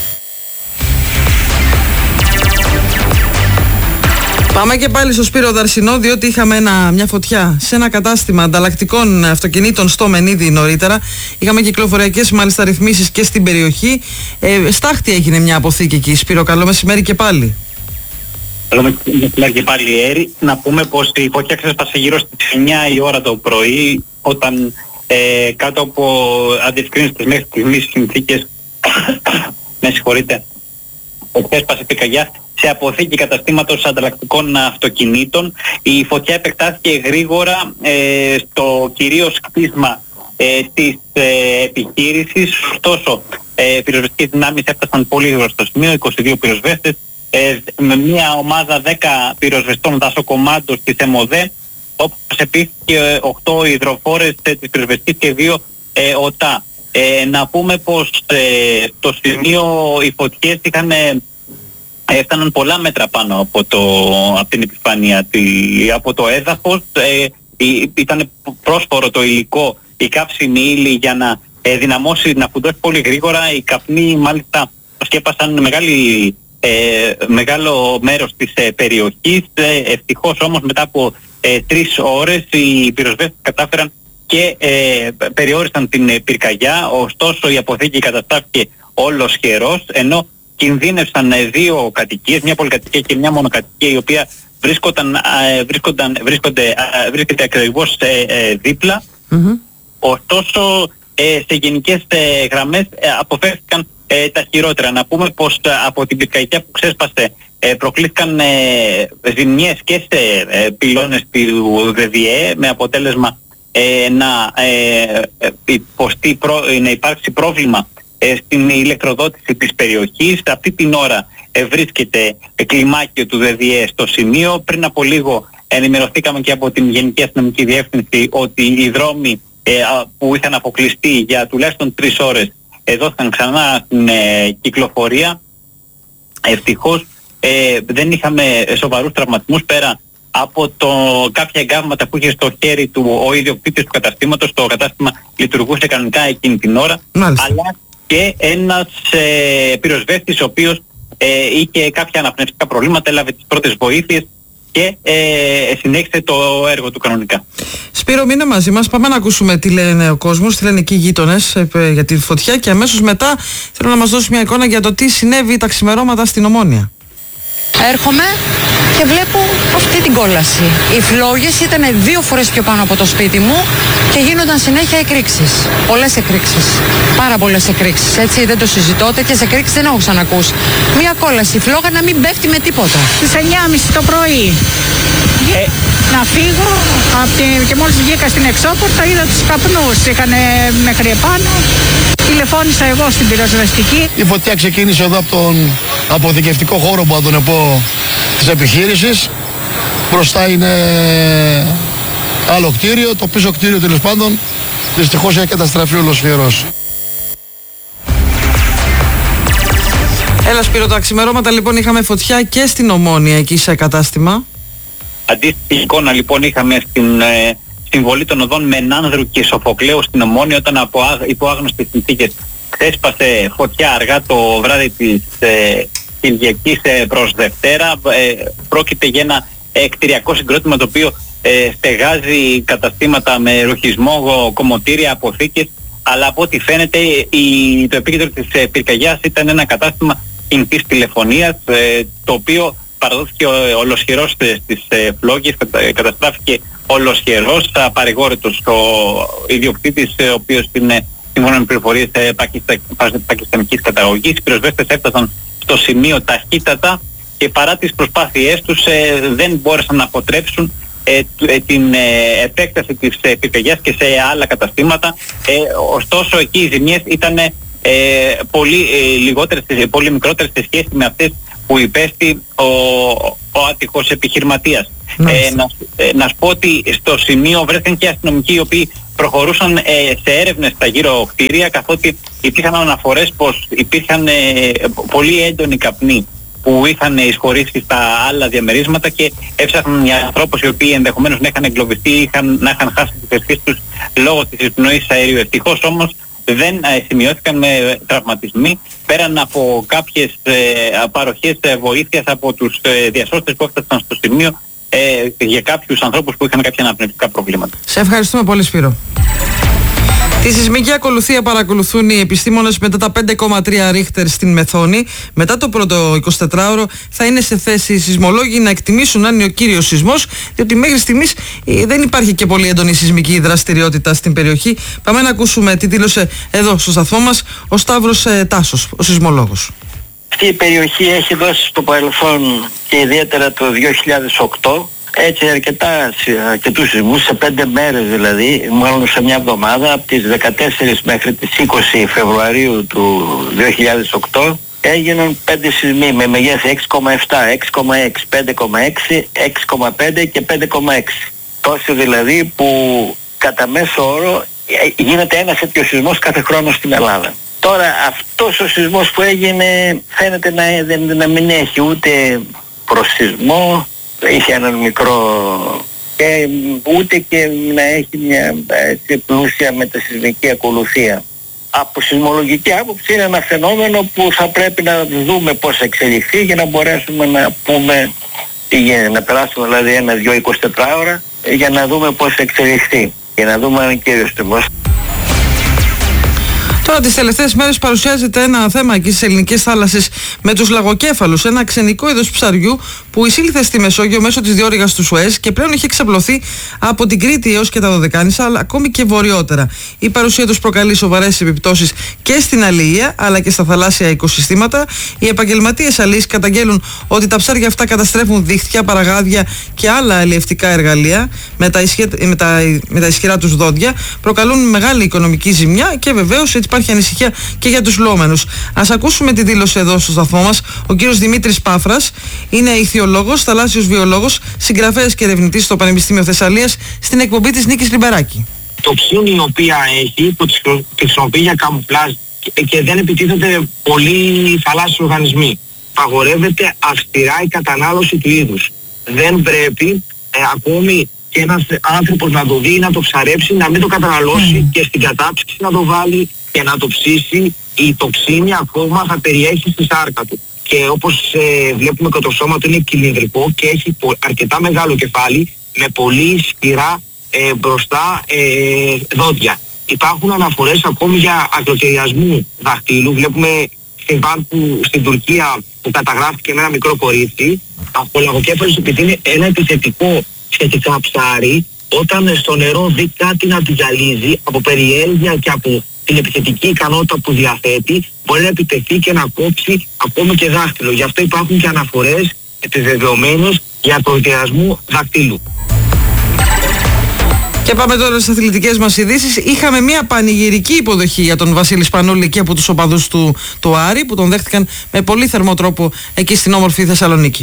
Πάμε και πάλι στο Σπύρο Δαρσινό, διότι είχαμε ένα, μια φωτιά σε ένα κατάστημα ανταλλακτικών αυτοκινήτων στο Μενίδη νωρίτερα. Είχαμε κυκλοφοριακές μάλιστα ρυθμίσεις και στην περιοχή. Ε, στάχτη έγινε μια αποθήκη εκεί. Σπύρο, καλό μεσημέρι και πάλι. Καλό μεσημέρι και πάλι, Έρη. Να πούμε πως η φωτιά ξέσπασε γύρω στις εννιά η ώρα το πρωί, όταν ε, κάτω από αντιευκρίνηστες μέχρι στιγμής συνθήκες με συγχωρείτε, ξέσπασε πυρκαγιά σε αποθήκη καταστήματος ανταλλακτικών αυτοκινήτων. Η φωτιά επεκτάθηκε γρήγορα ε, στο κυρίως κτίσμα ε, της ε, επιχείρησης. Ωστόσο, ε, πυροσβεστικές δυνάμεις έφτασαν πολύ γρήγορα στο σημείο, είκοσι δύο πυροσβέστες, ε, με μια ομάδα δέκα πυροσβεστών δασοκομάντος της ΕΜΟΔΕ, όπως επίσης και οκτώ υδροφόρες ε, της πυροσβεστικής και δύο ε, ΟΤΑ. Ε, να πούμε πως ε, στο σημείο οι φωτιές είχαν... Ε, έφταναν πολλά μέτρα πάνω από, το, από την επιφάνεια, τη, από το έδαφος. Ε, ήταν πρόσφορο το υλικό, η καύσιμη ύλη για να ε, δυναμώσει, να φουντώσει πολύ γρήγορα. Οι καπνοί μάλιστα σκέπασαν μεγάλη, ε, μεγάλο μέρος της ε, περιοχής. Ε, ευτυχώς όμως μετά από ε, τρεις ώρες οι πυροσβέστες κατάφεραν και ε, περιόρισαν την ε, πυρκαγιά. Ωστόσο η αποθήκη καταστάθηκε όλος καιρός, ενώ κινδύνευσαν δύο κατοικίες, μια πολυκατοικία και μια μονοκατοικία, η οποία βρίσκονταν, βρίσκονταν, βρίσκονται, βρίσκεται ακριβώς ε, ε, δίπλα. Mm-hmm. Ωστόσο, ε, σε γενικές ε, γραμμές ε, αποφεύθηκαν ε, τα χειρότερα. Να πούμε πως ε, από την πυρκαγιά που ξέσπασε ε, προκλήθηκαν ε, ζημιές και σε ε, πυλώνες του ΔΔΕ, με αποτέλεσμα ε, να, ε, υποστεί προ, να υπάρξει πρόβλημα στην ηλεκτροδότηση της περιοχής. Αυτή την ώρα ε, βρίσκεται κλιμάκιο του ΔΔΕ στο σημείο. Πριν από λίγο ενημερωθήκαμε και από την Γενική Αστυνομική Διεύθυνση ότι οι δρόμοι ε, που είχαν αποκλειστεί για τουλάχιστον τρεις ώρες ε, δόθηκαν ξανά στην ε, κυκλοφορία. Ευτυχώς ε, δεν είχαμε σοβαρούς τραυματισμούς, πέρα από το, κάποια εγκάβματα που είχε στο χέρι του ο ιδιοκτήτης του καταστήματος. Το κατάστημα λειτουργούσε κανονικά εκείνη την ώρα. Μάλιστα. Αλλά και ένας ε, πυροσβέστης ο οποίος ε, είχε κάποια αναπνευστικά προβλήματα, έλαβε τις πρώτες βοήθειες και ε, συνέχισε το έργο του κανονικά. Σπύρο, μείνε μαζί μας, πάμε να ακούσουμε τι λένε ο κόσμος, τι λένε εκεί οι γείτονες ε, για τη φωτιά, και αμέσως μετά θέλω να μας δώσει μια εικόνα για το τι συνέβη τα ξημερώματα στην Ομόνια. Έρχομαι και βλέπω αυτή την κόλαση. Οι φλόγες ήταν δύο φορές πιο πάνω από το σπίτι μου και γίνονταν συνέχεια εκρήξεις. Πολλές εκρήξεις. Πάρα πολλές εκρήξεις. Έτσι, δεν το συζητώ. Τέτοιες εκρήξεις δεν έχω ξανακούσει. Μία κόλαση, η φλόγα να μην πέφτει με τίποτα. Στις εννιά και μισή το πρωί. Ε, να φύγω από την... και μόλις βγήκα στην εξώπορτα είδα τους καπνούς. Είχαν μέχρι επάνω. Τηλεφώνησα εγώ στην πυροσβεστική. Η φωτιά ξεκίνησε εδώ από τον αποθηκευτικό χώρο που θα τον πω της επιχείρησης. Μπροστά είναι άλλο κτίριο, το πίσω κτίριο τέλος πάντων δυστυχώς έχει καταστραφεί ολοσχερός. Έλα Σπύρο, τα ξημερώματα λοιπόν είχαμε φωτιά και στην Ομόνια εκεί σε κατάστημα. Αντίστοιχη εικόνα λοιπόν είχαμε στην ε, συμβολή των οδών Μενάνδρου και Σοφοκλέου στην Ομόνια, όταν από υπό άγνωστες συνθήκες ξέσπασε φωτιά αργά το βράδυ της ε, Κυριακής ε, προς Δευτέρα. Ε, πρόκειται για ένα κτηριακό συγκρότημα το οποίο ε, στεγάζει καταστήματα με ρουχισμό, κομμωτήρια, αποθήκες, αλλά από ό,τι φαίνεται η, το επίκεντρο της ε, πυρκαγιάς ήταν ένα κατάστημα κινητής τηλεφωνίας, ε, το οποίο παραδόθηκε ολοσχερός στις ε, φλόγες, κατα, καταστράφηκε ολοσχερός, παρηγόρητος ο ιδιοκτήτης, ο οποίος είναι σύμφωνα με πληροφορίες ε, πακιστα, πακιστανικής καταγωγής. Οι πυροσβέστες έφτασαν στο σημείο ταχύτατα και παρά τις προσπάθειές τους ε, δεν μπόρεσαν να αποτρέψουν ε, την ε, επέκταση της ε, πυρκαγιάς και σε άλλα καταστήματα. Ε, ωστόσο εκεί οι ζημιές ήταν ε, πολύ, ε, λιγότερες, πολύ μικρότερες σε σχέση με αυτές που υπέστη ο, ο άτυχος επιχειρηματίας. Ε, να, ε, να σου πω ότι στο σημείο βρέθηκαν και αστυνομικοί οι οποίοι προχωρούσαν ε, σε έρευνες στα γύρω κτίρια, καθότι υπήρχαν αναφορές πως υπήρχαν ε, πολύ έντονοι καπνοί που είχαν εισχωρήσει στα άλλα διαμερίσματα και έψαχναν οι ανθρώπους οι οποίοι ενδεχομένως να είχαν εγκλωβιστεί ή είχαν, να είχαν χάσει τις ευχές τους λόγω της εισπνοής αερίου. Ευτυχώς όμως δεν ε, σημειώθηκαν με τραυματισμοί πέραν από κάποιες ε, παροχές ε, βοήθειας από τους ε, διασώστες που έφτασαν στο σημείο ε, για κάποιους ανθρώπους που είχαν κάποια αναπνευστικά προβλήματα. Σε ευχαριστούμε πολύ, Σπύρο. Τη σεισμική ακολουθία παρακολουθούν οι επιστήμονες μετά τα πέντε κόμμα τρία ρίχτερ στην Μεθόνη. Μετά το πρώτο εικοσιτετράωρο θα είναι σε θέση οι σεισμολόγοι να εκτιμήσουν αν είναι ο κύριος σεισμός, διότι μέχρι στιγμής δεν υπάρχει και πολύ έντονη σεισμική δραστηριότητα στην περιοχή. Πάμε να ακούσουμε τι δήλωσε εδώ στο σταθμό μας ο Σταύρος ε, Τάσος, ο σεισμολόγος. Αυτή η περιοχή έχει δώσει στο παρελθόν και ιδιαίτερα το δύο χιλιάδες οκτώ έτσι αρκετά, αρκετούς σεισμούς, σε πέντε μέρες δηλαδή, μάλλον σε μια εβδομάδα, από τις δεκατέσσερις μέχρι τις είκοσι Φεβρουαρίου του δύο χιλιάδες οκτώ έγιναν πέντε σεισμοί με μεγέθη έξι κόμμα επτά, έξι κόμμα έξι, πέντε κόμμα έξι, έξι κόμμα πέντε και πέντε κόμμα έξι. Τόσοι δηλαδή που κατά μέσο όρο γίνεται ένας τέτοιος σεισμός κάθε χρόνο στην Ελλάδα. Τώρα αυτός ο σεισμός που έγινε φαίνεται να, να μην έχει ούτε προσεισμό, είχε έναν μικρό και ούτε και να έχει μια έτσι, πλούσια μετασεισμική ακολουθία. Από σεισμολογική άποψη είναι ένα φαινόμενο που θα πρέπει να δούμε πώς εξελιχθεί για να μπορέσουμε να πούμε τι γίνεται, να περάσουμε δηλαδή ένα-δυο εικοσιτετράωρα για να δούμε πώς εξελιχθεί και να δούμε αν είναι κύριος σεισμός. Τώρα τις τελευταίες μέρες παρουσιάζεται ένα θέμα εκεί στις ελληνικές θάλασσες με τους λαγοκέφαλους, ένα ξενικό είδος ψαριού που εισήλθε στη Μεσόγειο μέσω της διόρυγας του Σουέζ και πλέον έχει εξαπλωθεί από την Κρήτη έως και τα Δωδεκάνησα, αλλά ακόμη και βορειότερα. Η παρουσία τους προκαλεί σοβαρές επιπτώσεις και στην αλληλεία αλλά και στα θαλάσσια οικοσυστήματα. Οι επαγγελματίες αλληλείς καταγγέλουν ότι τα ψάρια αυτά καταστρέφουν δίχτυα, παραγάδια και άλλα αλλιευτικά εργαλεία με τα, ισχυ... με τα... με τα ισχυρά τους δόντια, προκαλούν μεγάλη οικονομική ζημιά και βεβαίως έτσι υπάρχει ανησυχία και για τους λόμενους. Ας ακούσουμε τη δήλωση εδώ στο σταθμό μας. Ο κύριος Δημήτρης Πάφρας είναι ηθιολόγος, θαλάσσιος βιολόγος, συγγραφέας και ερευνητής στο Πανεπιστήμιο Θεσσαλίας, στην εκπομπή της Νίκης Λιμπεράκη. Το ψήνι η οποία έχει, που τη χρησιμοποιεί για καμουφλάζ και δεν επιτίθεται πολλοί θαλάσσιοι οργανισμοί. Παγορεύεται αυστηρά η κατανάλωση του είδους. Δεν πρέπει ε, ακόμη και ένας άνθρωπος να το δει, να το ψαρέψει, να μην το καταναλώσει mm. και στην κατάψυξη να το βάλει και να το ψήσει. Η τοξίνη ακόμα θα περιέχει στη σάρκα του. Και όπως ε, βλέπουμε και το σώμα του είναι κυλινδρικό και έχει αρκετά μεγάλο κεφάλι με πολύ ισχυρά ε, μπροστά ε, δόντια. Υπάρχουν αναφορές ακόμη για ακροτηριασμού δαχτύλου. Βλέπουμε στην Βάρκου στην Τουρκία που καταγράφηκε με ένα μικρό κορίτσι. Ο λαγοκέφαλος, επειδή είναι ένα επιθετικό σχετικά ψάρι, όταν στο νερό δει κάτι να τη ζαλίζει από περιέργεια και από την επιθετική ικανότητα που διαθέτει, μπορεί να επιτεθεί και να κόψει ακόμη και δάχτυλο. Γι' αυτό υπάρχουν και αναφορές επιβεβαιωμένες για ακροτηριασμό δακτύλου. Και πάμε τώρα στις αθλητικές μας ειδήσεις. Είχαμε μια πανηγυρική υποδοχή για τον Βασίλη Σπανούλη και από τους οπαδούς του, του Άρη, που τον δέχτηκαν με πολύ θερμό τρόπο εκεί στην όμορφη Θεσσαλονίκη.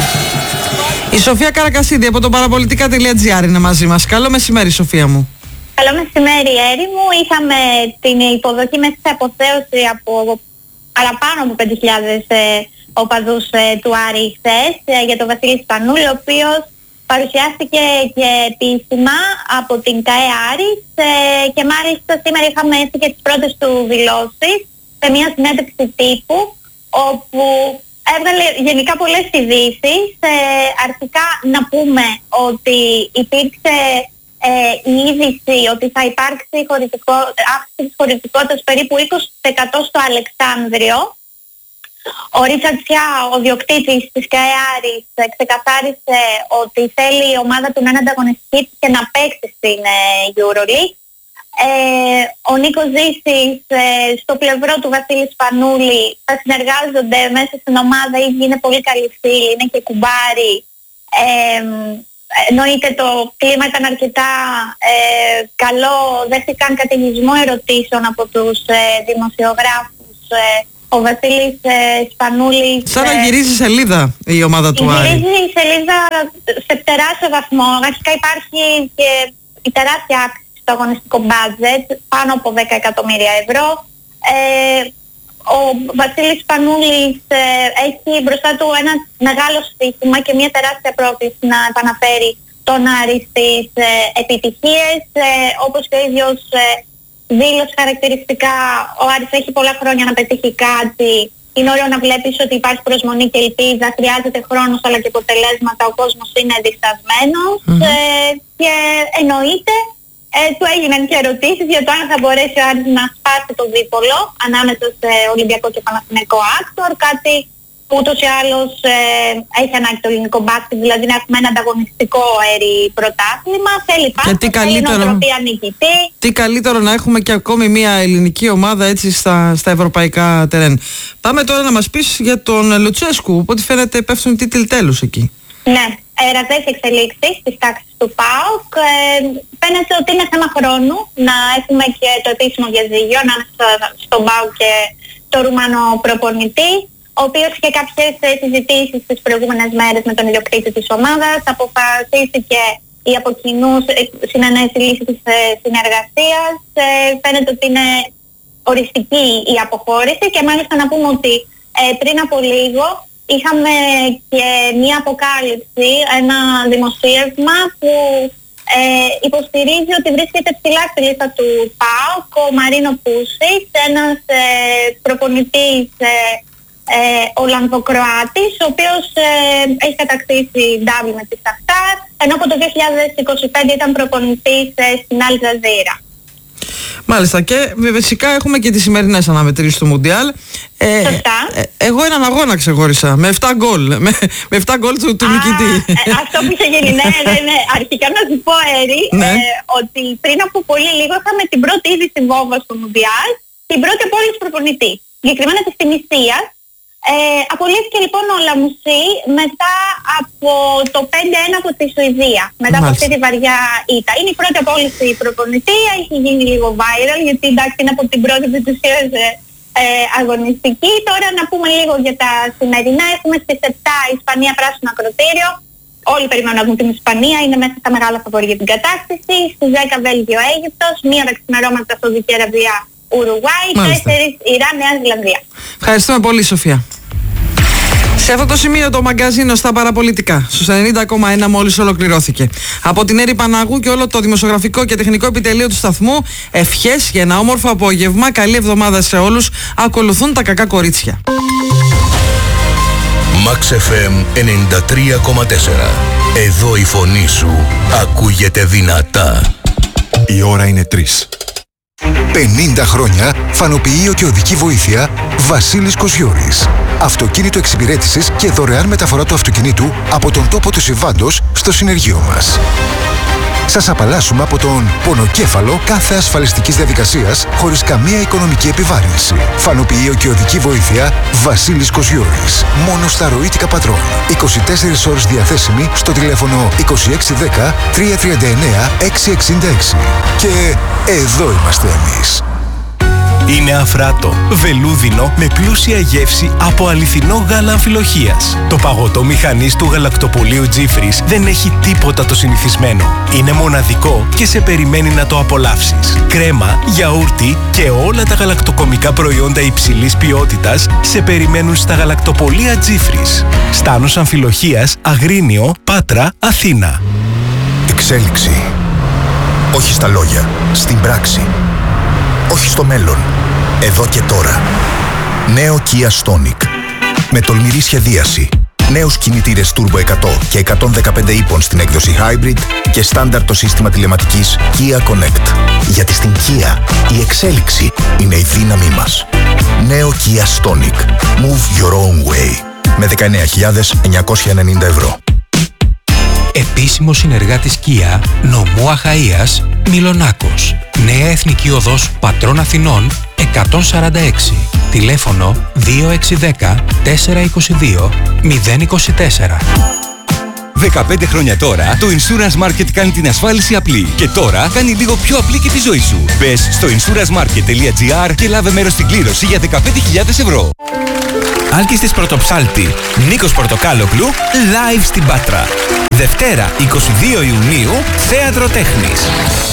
Η Σοφία Καρακασίδη από το παραπολιτικά τελεία τζι άρ είναι μαζί μας. Καλό μεσημέρι, Σοφία μου. Καλό μεσημέρι, Έρημου. Είχαμε την υποδοχή μέσα σε αποθέωση από παραπάνω από πέντε χιλιάδες ε, οπαδούς ε, του Άρη χθες ε, για τον Βασίλη Σπανούλη, ο οποίος παρουσιάστηκε και επίσημα από την ΚΑΕ Άρης ε, και μάλιστα σήμερα είχαμε έρθει και τις πρώτες του δηλώσεις σε μια συνέντευξη τύπου, όπου έβγαλε γενικά πολλές ειδήσεις. Ε, αρχικά να πούμε ότι υπήρξε ε, η είδηση ότι θα υπάρξει χωρητικό, αύξηση της χωρητικότητας περίπου είκοσι τοις εκατό στο Αλεξάνδριο. Ο Ρίτσαρντ Σιά, ο διοκτήτης της ΚΑΕ Άρης, ξεκαθάρισε ότι θέλει η ομάδα του να είναι ανταγωνιστική και να παίξει στην ε, EuroLeague. Ε, ο Νίκος Ζήσης ε, στο πλευρό του Βασίλη Σπανούλη θα συνεργάζονται μέσα στην ομάδα, ήδη είναι πολύ καλοί φίλοι, είναι και κουμπάροι. Ε, εννοείται το κλίμα ήταν αρκετά ε, καλό, δέχτηκαν καταιγισμό ερωτήσεων από τους ε, δημοσιογράφους. Ε, ο Βασίλης ε, Σπανούλης... Σαν να γυρίζει σελίδα η ομάδα του Άρη. Γυρίζει η σελίδα σε τεράστιο βαθμό. Αρχικά υπάρχει και η τεράστια αύξηση στο αγωνιστικό budget, πάνω από δέκα εκατομμύρια ευρώ. Ε, ο Βασίλης Σπανούλης ε, έχει μπροστά του ένα μεγάλο στοίχημα και μια τεράστια πρόκληση να επαναφέρει τον Άρη στις ε, επιτυχίες. Ε, όπως και ο ίδιος ε, δήλωσε χαρακτηριστικά, ο Άρης έχει πολλά χρόνια να πετύχει κάτι. Είναι ωραίο να βλέπεις ότι υπάρχει προσμονή και ελπίδα, χρειάζεται χρόνος αλλά και αποτελέσματα, ο κόσμος είναι διστασμένος. Mm-hmm. ε, και εννοείται ε, του έγιναν και ερωτήσεις για το αν θα μπορέσει ο Άρης να σπάσει το δίπολο ανάμεσα σε Ολυμπιακό και Παναθηναϊκό Άκτορ, κάτι που ούτως ή άλλως ε, έχει ανάγκη το ελληνικό μπάσκετ, δηλαδή να έχουμε ένα ανταγωνιστικό αέρι πρωτάθλημα. Θέλει πάντα, θέλει νοοτροπία νικητή. Τι καλύτερο να έχουμε και ακόμη μια ελληνική ομάδα έτσι στα, στα ευρωπαϊκά τερέν. Πάμε τώρα να μας πεις για τον Λουτσέσκου, οπότε φαίνεται πέφτουν τίτλοι τέλους εκεί. Ναι, εραστές εξελίξεις στις τάξεις του ΠΑΟΚ. Ε, φαίνεται ότι είναι θέμα χρόνου να έχουμε και το επίσημο διαζύγιο ανάμεσα στον ΠΑΟΚ και το Ρουμάνο προπονητή, ο οποίος είχε κάποιες συζητήσεις τις προηγούμενες μέρες με τον ιδιοκτήτη της ομάδας. Αποφασίστηκε η από κοινού συνενέση λύση της συνεργασίας. Ε, φαίνεται ότι είναι οριστική η αποχώρηση και μάλιστα να πούμε ότι ε, πριν από λίγο είχαμε και μία αποκάλυψη, ένα δημοσίευμα που ε, υποστηρίζει ότι βρίσκεται ψηλά στη λίστα του ΠΑΟΚ ο Μαρίνο Πούσης, ένας ε, προπονητής ε, ε, Ολλανδοκροάτης, ο οποίος ε, έχει κατακτήσει ντάμπλ με τη Σαχτάρ, ενώ από το δύο χιλιάδες είκοσι πέντε ήταν προπονητής ε, στην Αλ Τζαζίρα. Μάλιστα, και φυσικά έχουμε και τις σημερινές αναμετρήσεις του Μουντιάλ. Ε, Σωστά. Ε, εγώ έναν αγώνα ξεχώρισα, με επτά γκολ, με, με επτά γκολ του, του Α, νικητή. Ε, αυτό που είχε γίνει, ναι, ναι, ναι. Αρχικά να σου πω, Έρη, Ναι. ε, ότι πριν από πολύ λίγο είχαμε την πρώτη είδηση βόμβα στο Μουντιάλ, την πρώτη απόλυση προπονητή. Συγκεκριμένα της Τινησίας. Ε, απολύθηκε λοιπόν ο Λαμουσί μετά από το πέντε ένα από τη Σουηδία, μετά από αυτή τη βαριά ήττα. Είναι η πρώτη απόλυση προπονητή, έχει γίνει λίγο viral γιατί εντάξει είναι από την πρώτη της ουσίας ε, ε, αγωνιστική. Τώρα να πούμε λίγο για τα σημερινά. Έχουμε στις επτά Ισπανία πράσινο ακροτήριο. Όλοι περιμένουν να δουν την Ισπανία, είναι μέσα στα μεγάλα φαβορί για την κατάσταση. Στις δέκα Βέλγιο Αίγυπτος, μία τα ξημερώματα Σαουδική Αραβία Ουρουγουάη, τέσσερις Ιράν Νέα Ζηλανδία. Ευχαριστούμε πολύ, Σοφία. Σε αυτό το σημείο το μαγκαζίνο στα παραπολιτικά στους ενενήντα κόμμα ένα μόλις ολοκληρώθηκε. Από την Έρη Παναγού και όλο το δημοσιογραφικό και τεχνικό επιτελείο του σταθμού, ευχές για ένα όμορφο απόγευμα, καλή εβδομάδα σε όλους. Ακολουθούν τα κακά κορίτσια. Max εφ εμ ενενήντα τρία κόμμα τέσσερα. Εδώ η φωνή σου ακούγεται δυνατά. Η ώρα είναι τρεις. πενήντα χρόνια φανοποιείο και οδική βοήθεια Βασίλης Κοσιώρης. Αυτοκίνητο εξυπηρέτησης και δωρεάν μεταφορά του αυτοκινήτου από τον τόπο του συμβάντος στο συνεργείο μας. Σας απαλλάσσουμε από τον πονοκέφαλο κάθε ασφαλιστικής διαδικασίας χωρίς καμία οικονομική επιβάρυνση. Φανοποιείο και οδική βοήθεια Βασίλης Κοσιώρης. Μόνο στα ροήτικα πατρών. είκοσι τέσσερις ώρες διαθέσιμη στο τηλέφωνο είκοσι έξι δέκα τριακόσια τριάντα εννέα εξακόσια εξήντα έξι. Και εδώ είμαστε εμείς. Είναι αφράτο, βελούδινο με πλούσια γεύση από αληθινό γάλα αμφιλοχείας. Το παγωτό μηχανής του γαλακτοπωλείου Τζίφρις δεν έχει τίποτα το συνηθισμένο. Είναι μοναδικό και σε περιμένει να το απολαύσεις. Κρέμα, γιαούρτι και όλα τα γαλακτοκομικά προϊόντα υψηλής ποιότητας σε περιμένουν στα γαλακτοπωλεία Τζίφρις. Στάνος Αμφιλοχείας, Αγρίνιο, Πάτρα, Αθήνα. Εξέλιξη. Όχι στα λόγια, στην πράξη. Όχι στο μέλλον, εδώ και τώρα. Νέο Kia Stonic. Με τολμηρή σχεδίαση. Νέους κινητήρες Turbo εκατό και εκατόν δεκαπέντε ύπων στην έκδοση Hybrid και στάνταρ το σύστημα τηλεματικής Kia Connect. Γιατί στην Kia η εξέλιξη είναι η δύναμή μας. Νέο Kia Stonic. Move your own way. Με δεκαεννέα χιλιάδες εννιακόσια ενενήντα ευρώ. Επίσημος συνεργάτης Kia, νομού Αχαΐας, Μιλονάκος. Νέα Εθνική Οδός Πατρών Αθηνών εκατόν σαράντα έξι. Τηλέφωνο δύο έξι ένα μηδέν τέσσερα είκοσι δύο μηδέν είκοσι τέσσερα. δεκαπέντε χρόνια τώρα, το Insurance Market κάνει την ασφάλιση απλή. Και τώρα κάνει λίγο πιο απλή και τη ζωή σου. Μπες στο insurancemarket τελεία gr και λάβε μέρος στην κλήρωση για δεκαπέντε χιλιάδες ευρώ. Άλκης Πρωτοψάλτη, Νίκος Πορτοκάλογλου, live στην Πάτρα. Δευτέρα, εικοστή δεύτερη Ιουνίου, Θέατρο Τέχνης.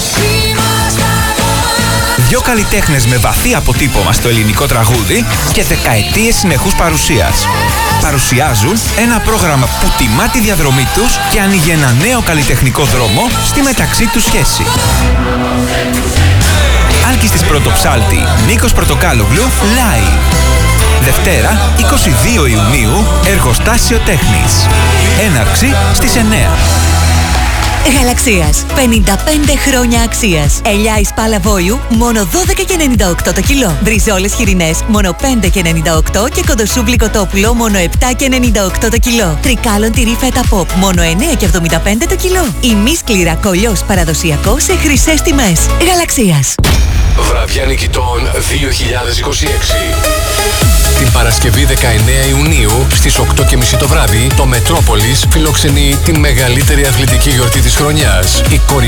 Δυο καλλιτέχνες με βαθύ αποτύπωμα στο ελληνικό τραγούδι και δεκαετίες συνεχούς παρουσίας. Παρουσιάζουν ένα πρόγραμμα που τιμά τη διαδρομή τους και ανοίγει ένα νέο καλλιτεχνικό δρόμο στη μεταξύ τους σχέση. Άλκης της Πρωτοψάλτη, Νίκος Πορτοκάλογλου, live. Δευτέρα, εικοστή δεύτερη Ιουνίου, Εργοστάσιο Τέχνης. Έναρξη στις εννέα. Γαλαξίας. πενήντα πέντε χρόνια αξίας. Ελιά εις πάλα βόλου, μόνο δώδεκα και ενενήντα οκτώ το κιλό. Μπριζόλες χοιρινές, μόνο πέντε και ενενήντα οκτώ και κοντοσούβλι κοτόπουλο, μόνο επτά και ενενήντα οκτώ το κιλό. Τρικάλων τυρί φέτα ποπ, μόνο εννέα και εβδομήντα πέντε το κιλό. Ημίσκληρα κολλιός παραδοσιακό σε χρυσές τιμές. Γαλαξίας. Βραδιά νικητών δύο χιλιάδες είκοσι έξι. Την Παρασκευή δεκαεννέα Ιουνίου στις οκτώ και μισή το βράδυ, το Μετρόπολης φιλοξενεί τη μεγαλύτερη αθλητική γιορτή της χρονιάς. Η κορυφή